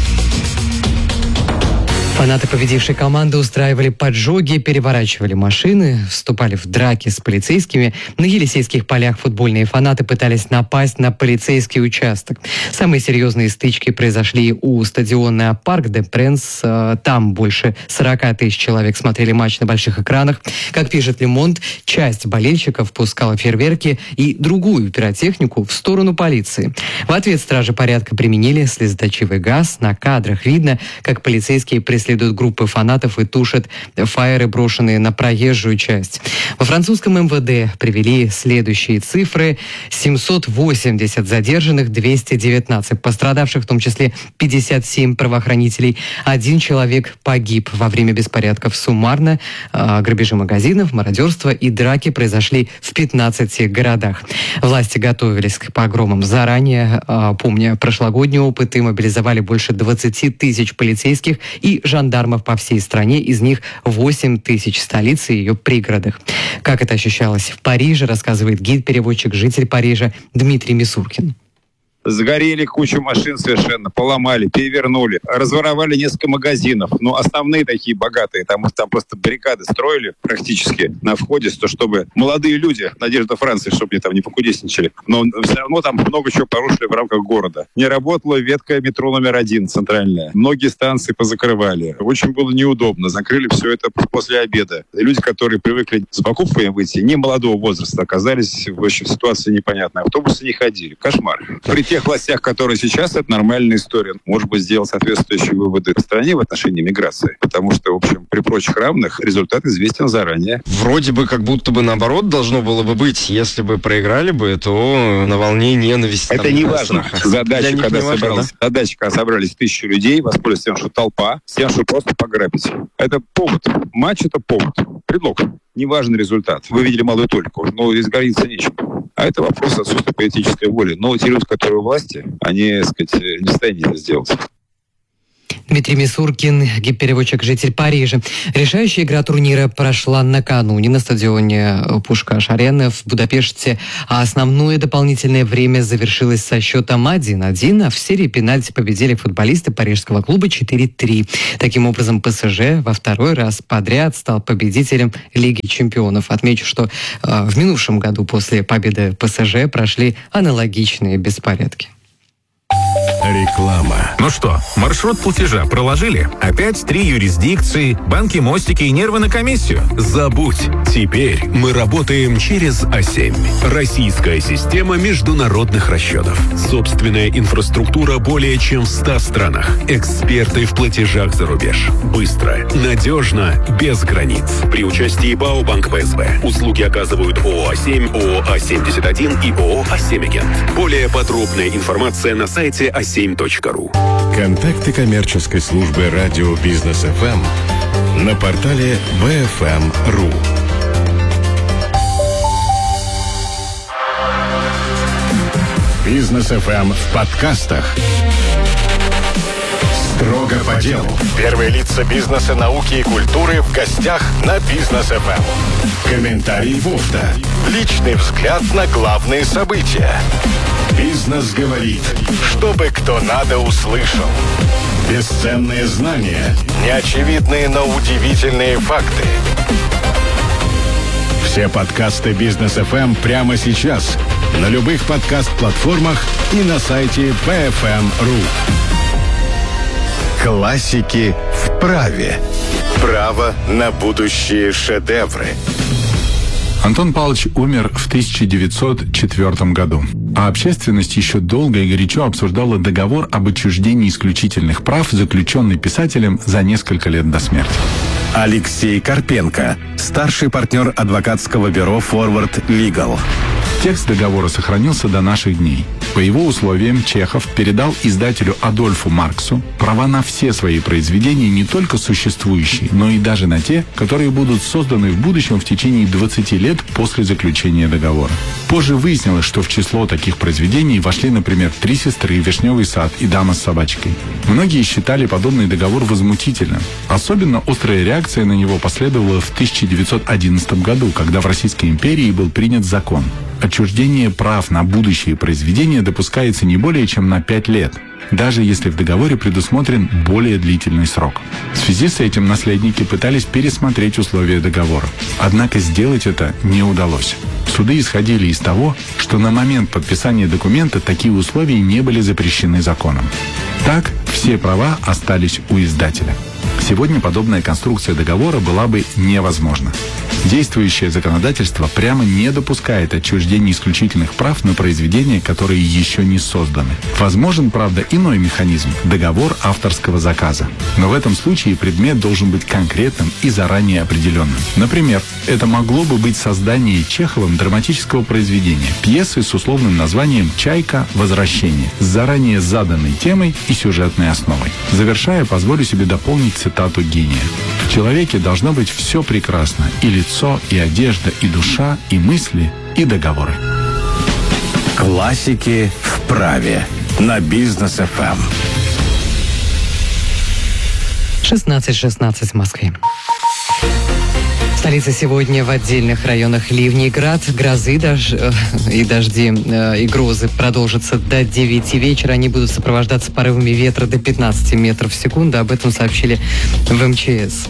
Фанаты победившей команды устраивали поджоги, переворачивали машины, вступали в драки с полицейскими. На Елисейских полях футбольные фанаты пытались напасть на полицейский участок. Самые серьезные стычки произошли у стадиона Парк де Пренс. Там больше 40 тысяч человек смотрели матч на больших экранах. Как пишет Le Monde, часть болельщиков пускала фейерверки и другую пиротехнику в сторону полиции. В ответ стражи порядка применили слезоточивый газ. На кадрах видно, как полицейские преследуют группы фанатов и тушат фаеры, брошенные на проезжую часть. Во французском МВД привели следующие цифры: 780 задержанных, 219 пострадавших, в том числе 57 правоохранителей. 1 человек погиб во время беспорядков. Суммарно грабежи магазинов, мародерство и драки произошли в 15 городах. Власти готовились к погромам заранее. Помня прошлогодний опыт, и мобилизовали больше 20 тысяч полицейских и жандармов по всей стране, из них 8 тысяч в столице и ее пригородах. Как это ощущалось в Париже, рассказывает гид-переводчик, житель Парижа Дмитрий Мисуркин. Сгорели кучу машин совершенно, поломали, перевернули, разворовали несколько магазинов. Ну, основные такие богатые, там просто баррикады строили практически на входе, чтобы молодые люди, Надежда Франции, чтобы они там не покудесничали. Но все равно там много чего порушили в рамках города. Не работала ветка метро номер 1 центральная. Многие станции позакрывали. Очень было неудобно. Закрыли все это после обеда. Люди, которые привыкли с покупками выйти, не молодого возраста, оказались в общем, ситуации непонятной. Автобусы не ходили. Кошмар. При тех властях, которые сейчас, это нормальная история. Может быть, сделать соответствующие выводы в стране в отношении миграции. Потому что, в общем, при прочих равных результат известен заранее. Вроде бы как будто бы наоборот должно было бы быть. Если бы проиграли бы, то на волне ненависти. Это не важно. Задача, когда собрались 1000 людей, воспользоваться тем, что толпа, с тем, что просто пограбить. Это повод. Матч — это повод. Предлог. неважный результат. Вы видели Малую Только, но здесь гордиться нечем. А это вопрос отсутствия политической воли. Но те люди, которые у власти, они, так сказать, не в состоянии это сделать. Дмитрий Мисуркин, гид-переводчик, житель Парижа. Решающая игра турнира прошла накануне на стадионе Пушкаш-Арена в Будапеште, а основное дополнительное время завершилось со счетом 1-1, а в серии пенальти победили футболисты парижского клуба 4-3. Таким образом, ПСЖ во второй раз подряд стал победителем Лиги чемпионов. Отмечу, что в минувшем году после победы ПСЖ прошли аналогичные беспорядки. Реклама. Ну что, маршрут платежа проложили? Опять 3 юрисдикции, банки, мостики и нервы на комиссию? Забудь. Теперь мы работаем через А7. Российская система международных расчетов. Собственная инфраструктура более чем в 100 странах. Эксперты в платежах за рубеж. Быстро, надежно, без границ. При участии БАО Банк ПСБ. Услуги оказывают ООО А7, ООО А71 и ООО А7 Более подробная информация на сайте a7.ru. Контакты коммерческой службы радио Бизнес ФМ на портале bfm.ru. Бизнес ФМ в подкастах. Строго по делу. Первые лица бизнеса, науки и культуры в гостях на Бизнес ФМ. Комментарий Вовда. Личный взгляд на главные события. Бизнес говорит, чтобы кто надо услышал. Бесценные знания, неочевидные, но удивительные факты. Все подкасты Бизнес ФМ прямо сейчас на любых подкаст-платформах и на сайте bfm.ru. Классики в праве. Право на будущие шедевры. Антон Павлович умер в 1904 году, а общественность еще долго и горячо обсуждала договор об отчуждении исключительных прав, заключенный писателем за несколько лет до смерти. Алексей Карпенко, старший партнер адвокатского бюро Forward Legal. Текст договора сохранился до наших дней. По его условиям Чехов передал издателю Адольфу Марксу права на все свои произведения, не только существующие, но и даже на те, которые будут созданы в будущем в течение 20 лет после заключения договора. Позже выяснилось, что в число таких произведений вошли, например, «Три сестры», «Вишневый сад» и «Дама с собачкой». Многие считали подобный договор возмутительным. Особенно острая реакция на него последовала в 1911 году, когда в Российской империи был принят закон. Отчуждение прав на будущие произведения допускается не более чем на 5 лет, даже если в договоре предусмотрен более длительный срок. В связи с этим наследники пытались пересмотреть условия договора. Однако сделать это не удалось. Суды исходили из того, что на момент подписания документа такие условия не были запрещены законом. Так, все права остались у издателя. Сегодня подобная конструкция договора была бы невозможна. Действующее законодательство прямо не допускает отчуждения исключительных прав на произведения, которые еще не созданы. Возможен, правда, иной механизм – договор авторского заказа. Но в этом случае предмет должен быть конкретным и заранее определенным. Например, это могло бы быть создание Чеховым драматического произведения, пьесы с условным названием «Чайка. Возвращение», с заранее заданной темой и сюжетной основой. Завершая, позволю себе дополнить цитату гения. В человеке должно быть все прекрасно – и лицо, и одежда, и душа, и мысли, и договоры. Классики в праве на Бизнес ФМ. 16:16 в Москве. В столице сегодня в отдельных районах ливни и град, грозы и дожди и грозы продолжатся до 9 вечера. Они будут сопровождаться порывами ветра до 15 метров в секунду. Об этом сообщили в МЧС.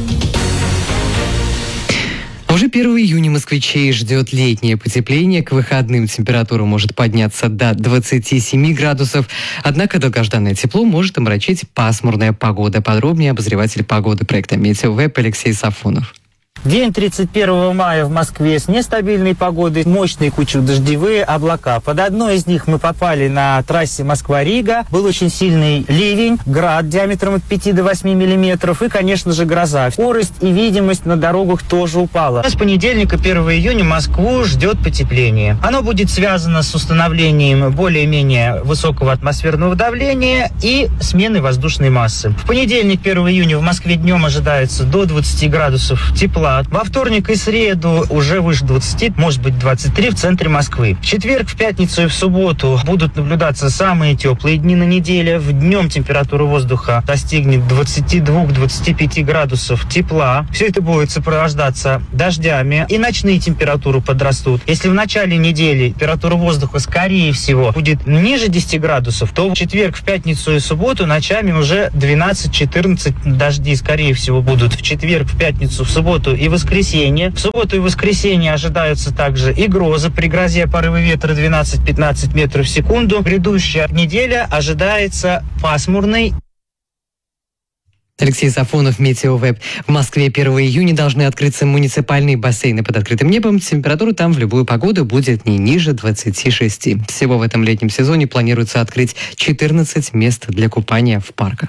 Уже 1 июня москвичей ждет летнее потепление. К выходным температура может подняться до 27 градусов. Однако долгожданное тепло может омрачить пасмурная погода. Подробнее обозреватель погоды проекта «Метеовеб» Алексей Сафонов. День 31 мая в Москве с нестабильной погодой, мощные кучно-дождевые облака. Под одной из них мы попали на трассе Москва-Рига. Был очень сильный ливень, град диаметром от 5 до 8 миллиметров и, конечно же, гроза. Скорость и видимость на дорогах тоже упала. С понедельника, 1 июня, Москву ждет потепление. Оно будет связано с установлением более-менее высокого атмосферного давления и сменой воздушной массы. В понедельник, 1 июня, в Москве днем ожидается до 20 градусов тепла тепла. Во вторник и среду уже выше 20, может быть 23 в центре Москвы. В четверг, в пятницу и в субботу будут наблюдаться самые теплые дни на неделе. В днем температура воздуха достигнет 22-25 градусов тепла. Все это будет сопровождаться дождями. И ночные температуры подрастут. Если в начале недели температура воздуха, скорее всего, будет ниже 10 градусов, то в четверг, в пятницу и субботу ночами уже 12-14 дожди, скорее всего, будут в четверг, в пятницу, в субботу и воскресенье. В субботу и воскресенье ожидаются также и грозы. При грозе порывы ветра 12-15 метров в секунду. Грядущая неделя ожидается пасмурной. Алексей Сафонов, Метеовеб. В Москве 1 июня должны открыться муниципальные бассейны под открытым небом. Температура там в любую погоду будет не ниже 26. Всего в этом летнем сезоне планируется открыть 14 мест для купания в парках.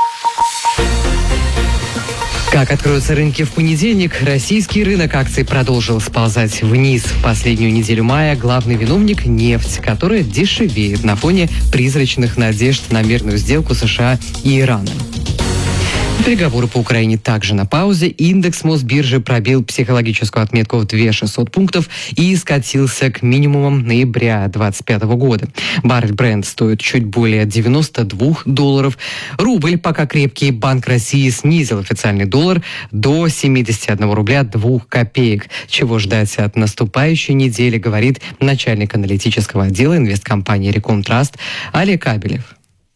Как откроются рынки в понедельник, российский рынок акций продолжил сползать вниз. В последнюю неделю мая главный виновник – нефть, которая дешевеет на фоне призрачных надежд на мирную сделку США и Ирана. Переговоры по Украине также на паузе. Индекс Мосбиржи пробил психологическую отметку в 2600 пунктов и скатился к минимумам ноября 2025 года. Баррель Brent стоит чуть более $92. Рубль пока крепкий. Банк России снизил официальный доллар до 71 рубля 2 копеек. Чего ждать от наступающей недели, говорит начальник аналитического отдела инвесткомпании Рекомтраст Олег Кабелев.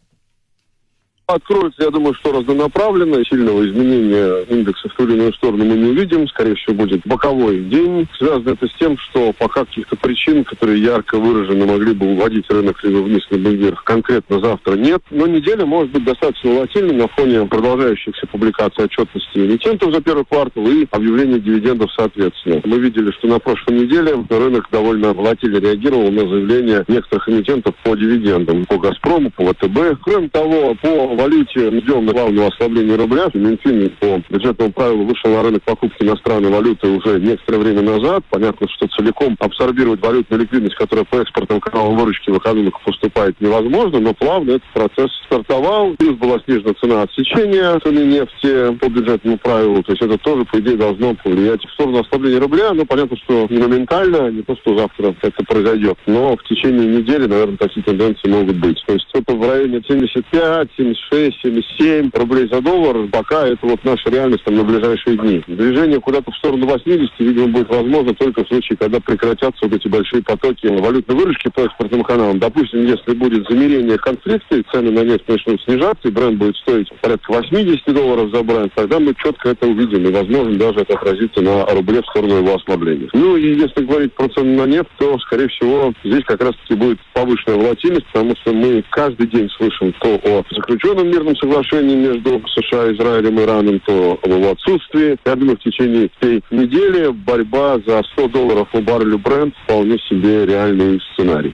Откроется, я думаю, что разнонаправленно. Сильного изменения индекса в ту или иную сторону мы не увидим. Скорее всего, будет боковой день. Связано это с тем, что пока каких-то причин, которые ярко выражены, могли бы уводить рынок либо вниз, либо вверх, конкретно завтра нет. Но неделя может быть достаточно волатильной на фоне продолжающихся публикаций отчетности эмитентов за первый квартал и объявления дивидендов соответственно. Мы видели, что на прошлой неделе рынок довольно волатильно реагировал на заявления некоторых эмитентов по дивидендам. По «Газпрому», по ВТБ. Кроме того, по валюте ждем главного ослабления рубля. Минфин по бюджетному правилу вышел на рынок покупки иностранной валюты уже некоторое время назад. Понятно, что целиком абсорбировать валютную ликвидность, которая по экспортным каналам выручки в экономику поступает, невозможно, но плавно этот процесс стартовал. Плюс была снижена цена отсечения цены нефти по бюджетному правилу. То есть это тоже, по идее, должно повлиять в сторону ослабления рубля. Но понятно, что не моментально, не то, что завтра это произойдет. Но в течение недели, наверное, такие тенденции могут быть. То есть это в районе 75, 76, 77 рублей за доллар. Пока это вот наша реальность там на ближайшие дни. Движение куда-то в сторону 80, видимо, будет возможно только в случае, когда прекратятся вот эти большие потоки валютной выручки по экспортным каналам. Допустим, если будет замерение конфликта, и цены на нефть начнут снижаться, и бренд будет стоить порядка $80 за бренд, тогда мы четко это увидим. И, возможно, даже это отразится на рубле в сторону его ослабления. Ну и если говорить про цены на нефть, то, скорее всего, здесь как раз-таки будет повышенная волатильность, потому что мы каждый день слышим то о заключенном мирном соглашении между США, Израилем и Ираном, то об его отсутствии. Я думаю, в течение этой недели борьба за $100 по баррелю Brent вполне себе реальный сценарий.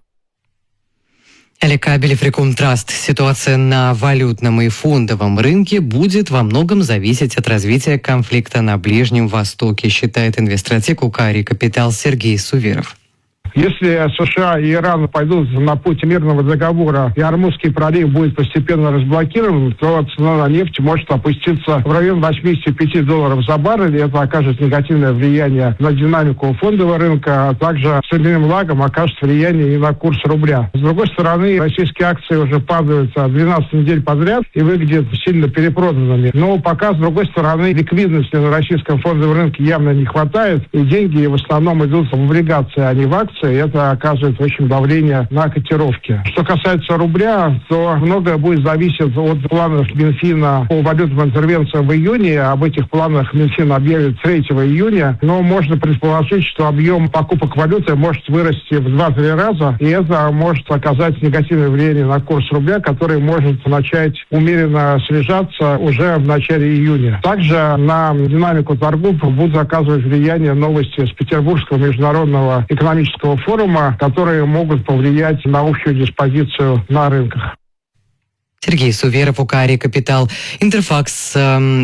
Олег Кабелев, Рекомтраст. Ситуация на валютном и фондовом рынке будет во многом зависеть от развития конфликта на Ближнем Востоке, считает инвестстратег УК «Капитал» Сергей Суверов. Если США и Иран пойдут на путь мирного договора и Ормузский пролив будет постепенно разблокирован, то цена на нефть может опуститься в район $85 за баррель, и это окажет негативное влияние на динамику фондового рынка, а также с временным лагом окажет влияние и на курс рубля. С другой стороны, российские акции уже падают 12 недель подряд и выглядят сильно перепроданными. Но пока, с другой стороны, ликвидности на российском фондовом рынке явно не хватает, и деньги в основном идут в облигации, а не в акции. И это оказывает очень давление на котировки. Что касается рубля, то многое будет зависеть от планов Минфина по валютным интервенциям в июне. Об этих планах Минфин объявит 3 июня. Но можно предположить, что объем покупок валюты может вырасти в 2-3 раза. И это может оказать негативное влияние на курс рубля, который может начать умеренно снижаться уже в начале июня. Также на динамику торгов будут оказывать влияние новости с Петербургского международного экономического форума, которые могут повлиять на общую диспозицию на рынках. Сергей Суверов, УК «Капитал». Интерфакс,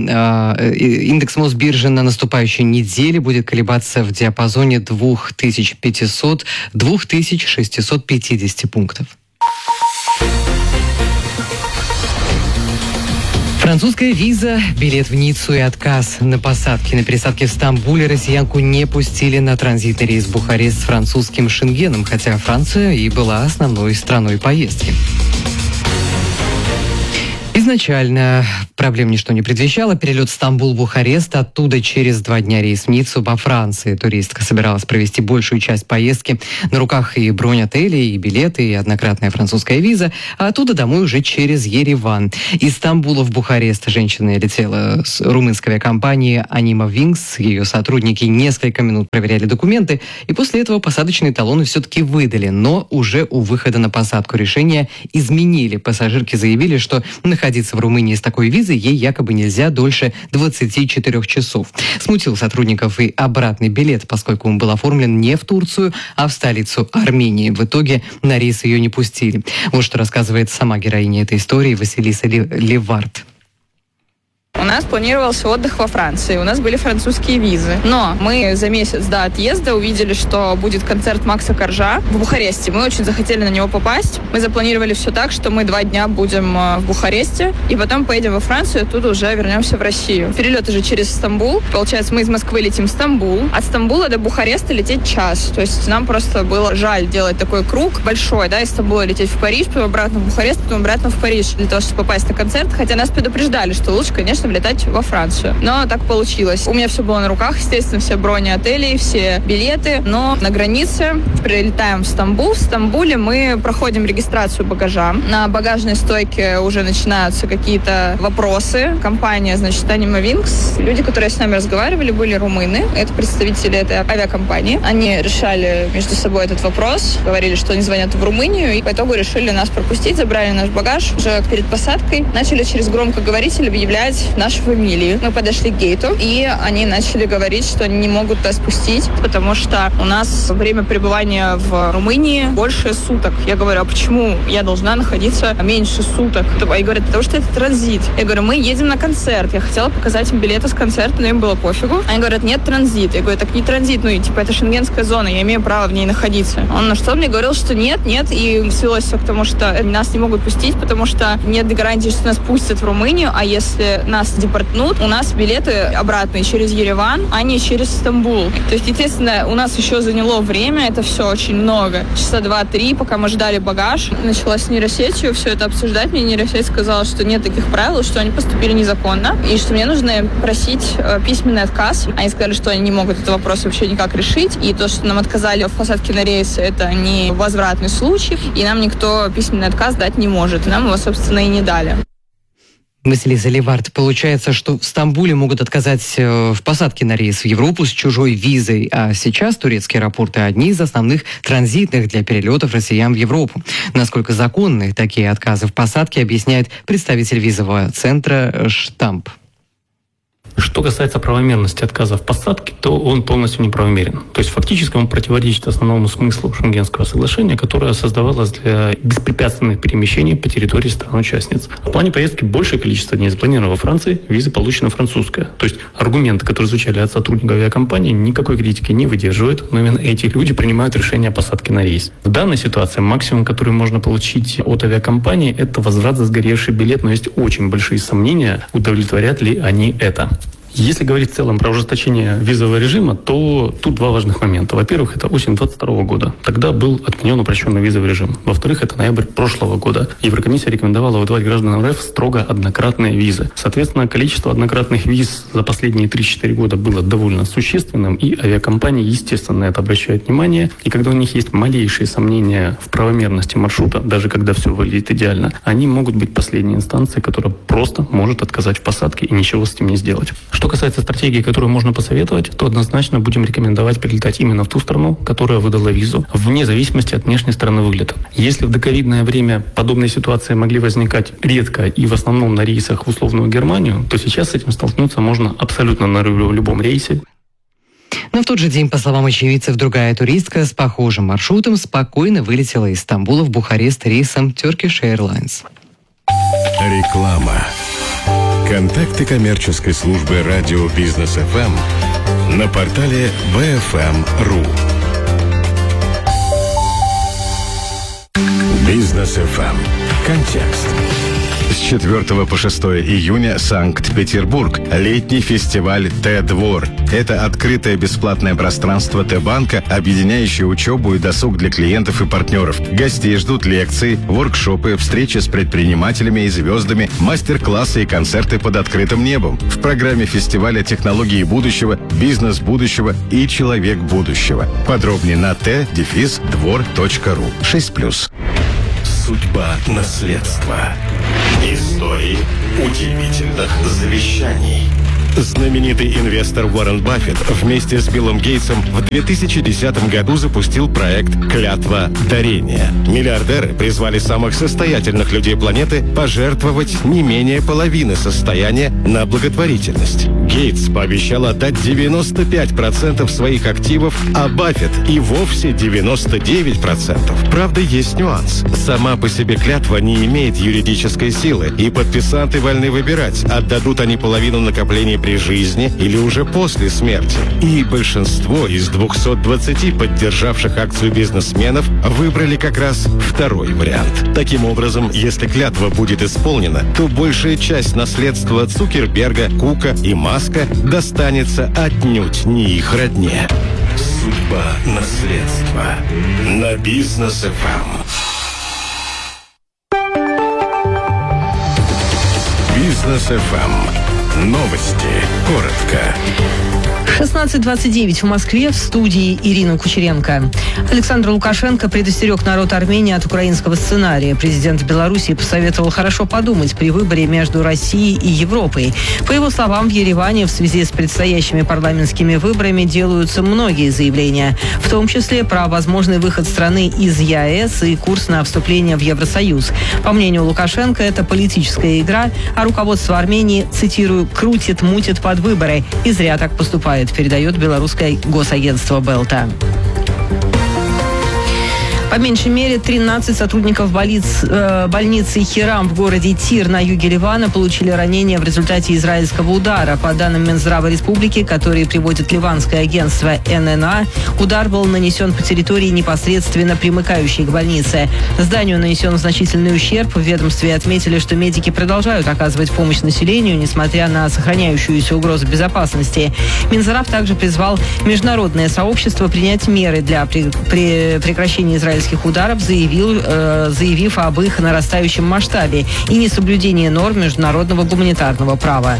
индекс Мосбиржи на наступающей неделе будет колебаться в диапазоне 2500-2650 пунктов. Французская виза, билет в Ниццу и отказ на посадке. На пересадке в Стамбуле россиянку не пустили на транзитный рейс в Бухарест с французским Шенгеном, хотя Франция и была основной страной поездки. Изначально проблем ничто не предвещало. Перелет Стамбул-Бухарест, оттуда через 2 дня рейс в Ниццу во Франции. Туристка собиралась провести большую часть поездки. На руках и бронь отелей, и билеты, и однократная французская виза. А оттуда домой уже через Ереван. Из Стамбула в Бухарест женщина летела с румынской авиакомпании «Анима Вингс». Ее сотрудники несколько минут проверяли документы. И после этого посадочные талоны все-таки выдали. Но уже у выхода на посадку решение изменили. Пассажирки заявили, что находиться в Румынии с такой визой ей якобы нельзя дольше 24 часов. Смутил сотрудников и обратный билет, поскольку он был оформлен не в Турцию, а в столицу Армении. В итоге на рейс ее не пустили. Вот что рассказывает сама героиня этой истории Василиса Левард. У нас планировался отдых во Франции, у нас были французские визы. Но мы за месяц до отъезда увидели, что будет концерт Макса Коржа в Бухаресте. Мы очень захотели на него попасть. Мы запланировали все так, что мы 2 дня будем в Бухаресте, и потом поедем во Францию, оттуда уже вернемся в Россию. Перелет уже через Стамбул. Получается, мы из Москвы летим в Стамбул. От Стамбула до Бухареста лететь час. То есть нам просто было жаль делать такой круг большой, да, из Стамбула лететь в Париж, потом обратно в Бухарест, потом обратно в Париж, для того, чтобы попасть на концерт. Хотя нас предупреждали, что лучше, конечно, влетать во Францию. Но так получилось. У меня все было на руках, естественно, все брони отелей, все билеты. Но на границе прилетаем в Стамбул. В Стамбуле мы проходим регистрацию багажа. На багажной стойке уже начинаются какие-то вопросы. Компания, значит, Anima Wings. Люди, которые с нами разговаривали, были румыны. Это представители этой авиакомпании. Они решали между собой этот вопрос. Говорили, что они звонят в Румынию. И по итогу решили нас пропустить, забрали наш багаж. Уже перед посадкой начали через громкоговоритель объявлять нашу фамилию. Мы подошли к гейту, и они начали говорить, что они не могут нас пустить, потому что у нас время пребывания в Румынии больше суток. Я говорю, а почему я должна находиться меньше суток? И говорят, потому что это транзит. Я говорю, мы едем на концерт. Я хотела показать им билеты с концерта, но им было пофигу. Они говорят, нет, транзит. Я говорю, так не транзит, ну и типа это шенгенская зона, я имею право в ней находиться. Он на что мне говорил, что нет, и свелось все к тому, что нас не могут пустить, потому что нет гарантии, что нас пустят в Румынию, а если нас депортнут, у нас билеты обратные через Ереван, а не через Стамбул. То есть, естественно, у нас еще заняло время, это все очень много. Часа 2-3, пока мы ждали багаж. Начала с нейросетью все это обсуждать. Мне нейросеть сказала, что нет таких правил, что они поступили незаконно, и что мне нужно просить письменный отказ. Они сказали, что они не могут этот вопрос вообще никак решить, и то, что нам отказали в посадке на рейс, это не возвратный случай, и нам никто письменный отказ дать не может. И нам его, собственно, и не дали. Василиса Левард, получается, что в Стамбуле могут отказать в посадке на рейс в Европу с чужой визой, а сейчас турецкие аэропорты одни из основных транзитных для перелетов россиян в Европу. Насколько законны такие отказы в посадке, объясняет представитель визового центра «Штамп». Что касается правомерности отказа в посадке, то он полностью неправомерен. То есть фактически он противоречит основному смыслу Шенгенского соглашения, которое создавалось для беспрепятственных перемещений по территории стран-участниц. В плане поездки большее количество дней запланировано во Франции, виза получена французская. То есть аргументы, которые звучали от сотрудников авиакомпании, никакой критики не выдерживают, но именно эти люди принимают решение о посадке на рейс. В данной ситуации максимум, который можно получить от авиакомпании, это возврат за сгоревший билет, но есть очень большие сомнения, удовлетворят ли они это. Если говорить в целом про ужесточение визового режима, то тут 2 важных момента. Во-первых, это осень 2022 года. Тогда был отменен упрощенный визовый режим. Во-вторых, это ноябрь прошлого года. Еврокомиссия рекомендовала выдавать гражданам РФ строго однократные визы. Соответственно, количество однократных виз за последние 3-4 года было довольно существенным, и авиакомпании, естественно, на это обращают внимание. И когда у них есть малейшие сомнения в правомерности маршрута, даже когда все выглядит идеально, они могут быть последней инстанцией, которая просто может отказать в посадке и ничего с этим не сделать. Что касается стратегии, которую можно посоветовать, то однозначно будем рекомендовать прилетать именно в ту страну, которая выдала визу, вне зависимости от внешней стороны выгляда. Если в доковидное время подобные ситуации могли возникать редко и в основном на рейсах в условную Германию, то сейчас с этим столкнуться можно абсолютно на любом рейсе. Но в тот же день, по словам очевидцев, другая туристка с похожим маршрутом спокойно вылетела из Стамбула в Бухарест рейсом Turkish Airlines. Реклама. Контакты коммерческой службы радио Бизнес ФМ на портале BFM.ru. Бизнес ФМ. Контекст. С 4 по 6 июня Санкт-Петербург. Летний фестиваль Т-двор. Это открытое бесплатное пространство Т-банка, объединяющее учебу и досуг для клиентов и партнеров. Гостей ждут лекции, воркшопы, встречи с предпринимателями и звездами, мастер-классы и концерты под открытым небом. В программе фестиваля технологии будущего, бизнес будущего и человек будущего. Подробнее на t-двор.ру. 6+. Судьба наследства. Истории удивительных завещаний. Знаменитый инвестор Уоррен Баффет вместе с Биллом Гейтсом в 2010 году запустил проект «Клятва дарения». Миллиардеры призвали самых состоятельных людей планеты пожертвовать не менее половины состояния на благотворительность. Гейтс пообещал отдать 95% своих активов, а Баффет и вовсе 99%. Правда, есть нюанс. Сама по себе клятва не имеет юридической силы, и подписанты вольны выбирать, отдадут они половину накоплений при жизни или уже после смерти. И большинство из 220 поддержавших акцию бизнесменов выбрали как раз второй вариант. Таким образом, если клятва будет исполнена, то большая часть наследства Цукерберга, Кука и Маска достанется отнюдь не их родне. Судьба наследства. На Бизнес ФМ. Бизнес ФМ. Новости. Коротко. 16:29 в Москве, в студии Ирина Кучеренко. Александр Лукашенко предостерег народ Армении от украинского сценария. Президент Беларуси посоветовал хорошо подумать при выборе между Россией и Европой. По его словам, в Ереване в связи с предстоящими парламентскими выборами делаются многие заявления, в том числе про возможный выход страны из ЕАЭС и курс на вступление в Евросоюз. По мнению Лукашенко, это политическая игра, а руководство Армении, цитирую, «крутит, мутит под выборы» и зря так поступает, передает белорусское госагентство «Белта». По меньшей мере 13 сотрудников больницы Хирам в городе Тир на юге Ливана получили ранения в результате израильского удара. По данным Минздрава республики, которые приводит ливанское агентство ННА, удар был нанесен по территории, непосредственно примыкающей к больнице. Зданию нанесен значительный ущерб. В ведомстве отметили, что медики продолжают оказывать помощь населению, несмотря на сохраняющуюся угрозу безопасности. Минздрав также призвал международное сообщество принять меры для прекращения израильских ударов, заявив об их нарастающем масштабе и несоблюдении норм международного гуманитарного права.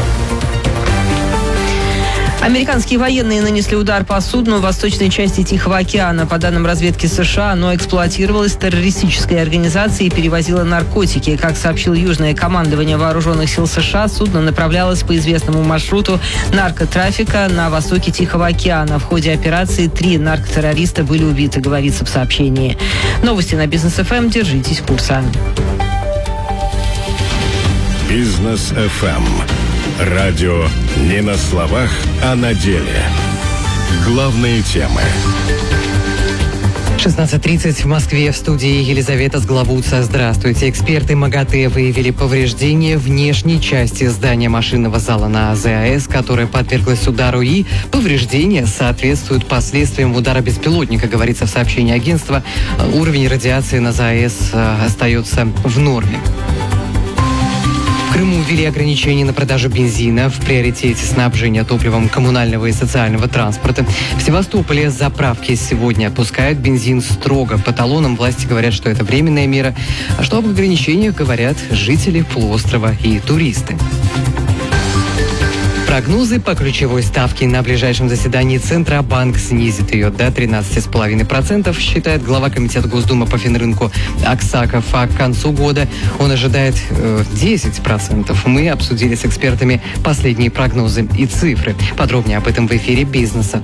Американские военные нанесли удар по судну в восточной части Тихого океана. По данным разведки США, оно эксплуатировалось террористической организацией и перевозило наркотики. Как сообщил Южное командование Вооруженных сил США, судно направлялось по известному маршруту наркотрафика на востоке Тихого океана. В ходе операции 3 наркотеррориста были убиты, говорится в сообщении. Новости на Бизнес ФМ. Держитесь курса. Бизнес ФМ. Радио не на словах, а на деле. Главные темы. 16:30 в Москве, в студии Елизавета Сглобуца. Здравствуйте. Эксперты МАГАТЭ выявили повреждения внешней части здания машинного зала на АЗС, которое подверглось удару, и повреждения соответствуют последствиям удара беспилотника, говорится в сообщении агентства. Уровень радиации на ЗАЭС остается в норме. В Крыму ввели ограничения на продажу бензина, в приоритете снабжения топливом коммунального и социального транспорта. В Севастополе заправки сегодня отпускают бензин строго. По талонам власти говорят, что это временная мера. А что об ограничениях говорят жители полуострова и туристы. Прогнозы по ключевой ставке на ближайшем заседании Центробанк снизит ее до 13,5%, считает глава комитета Госдумы по финрынку Аксаков. А к концу года он ожидает 10%. Мы обсудили с экспертами последние прогнозы и цифры. Подробнее об этом в эфире «Бизнеса».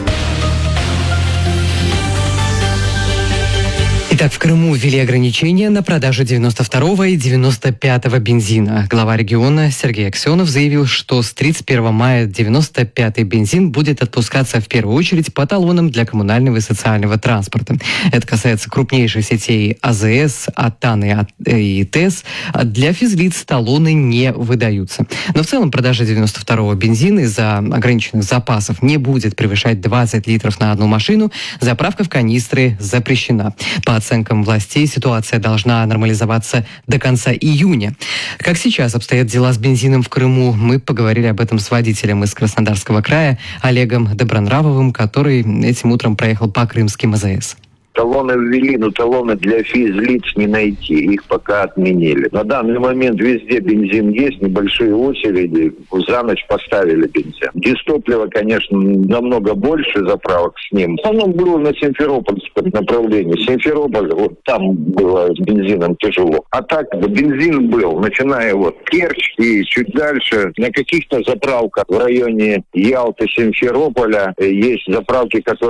Итак, в Крыму ввели ограничения на продажу 92-го и 95-го бензина. Глава региона Сергей Аксенов заявил, что с 31 мая 95-й бензин будет отпускаться в первую очередь по талонам для коммунального и социального транспорта. Это касается крупнейших сетей АЗС, АТАН и ТЭС. Для физлиц талоны не выдаются. Но в целом продажа 92-го бензина из-за ограниченных запасов не будет превышать 20 литров на одну машину. Заправка в канистры запрещена. По оценке оценкам властей, ситуация должна нормализоваться до конца июня. Как сейчас обстоят дела с бензином в Крыму, мы поговорили об этом с водителем из Краснодарского края Олегом Добронравовым, который этим утром проехал по крымским АЗС. Талоны ввели, но талоны для физлиц не найти. Их пока отменили. На данный момент везде бензин есть, небольшие очереди. За ночь поставили бензин. Дистоплива, конечно, намного больше заправок с ним. В основном было на Симферопольском направлении. Симферополь, вот там было с бензином тяжело. А так бензин был, начиная вот Керчь и чуть дальше. На каких-то заправках в районе Ялты, Симферополя есть заправки, которые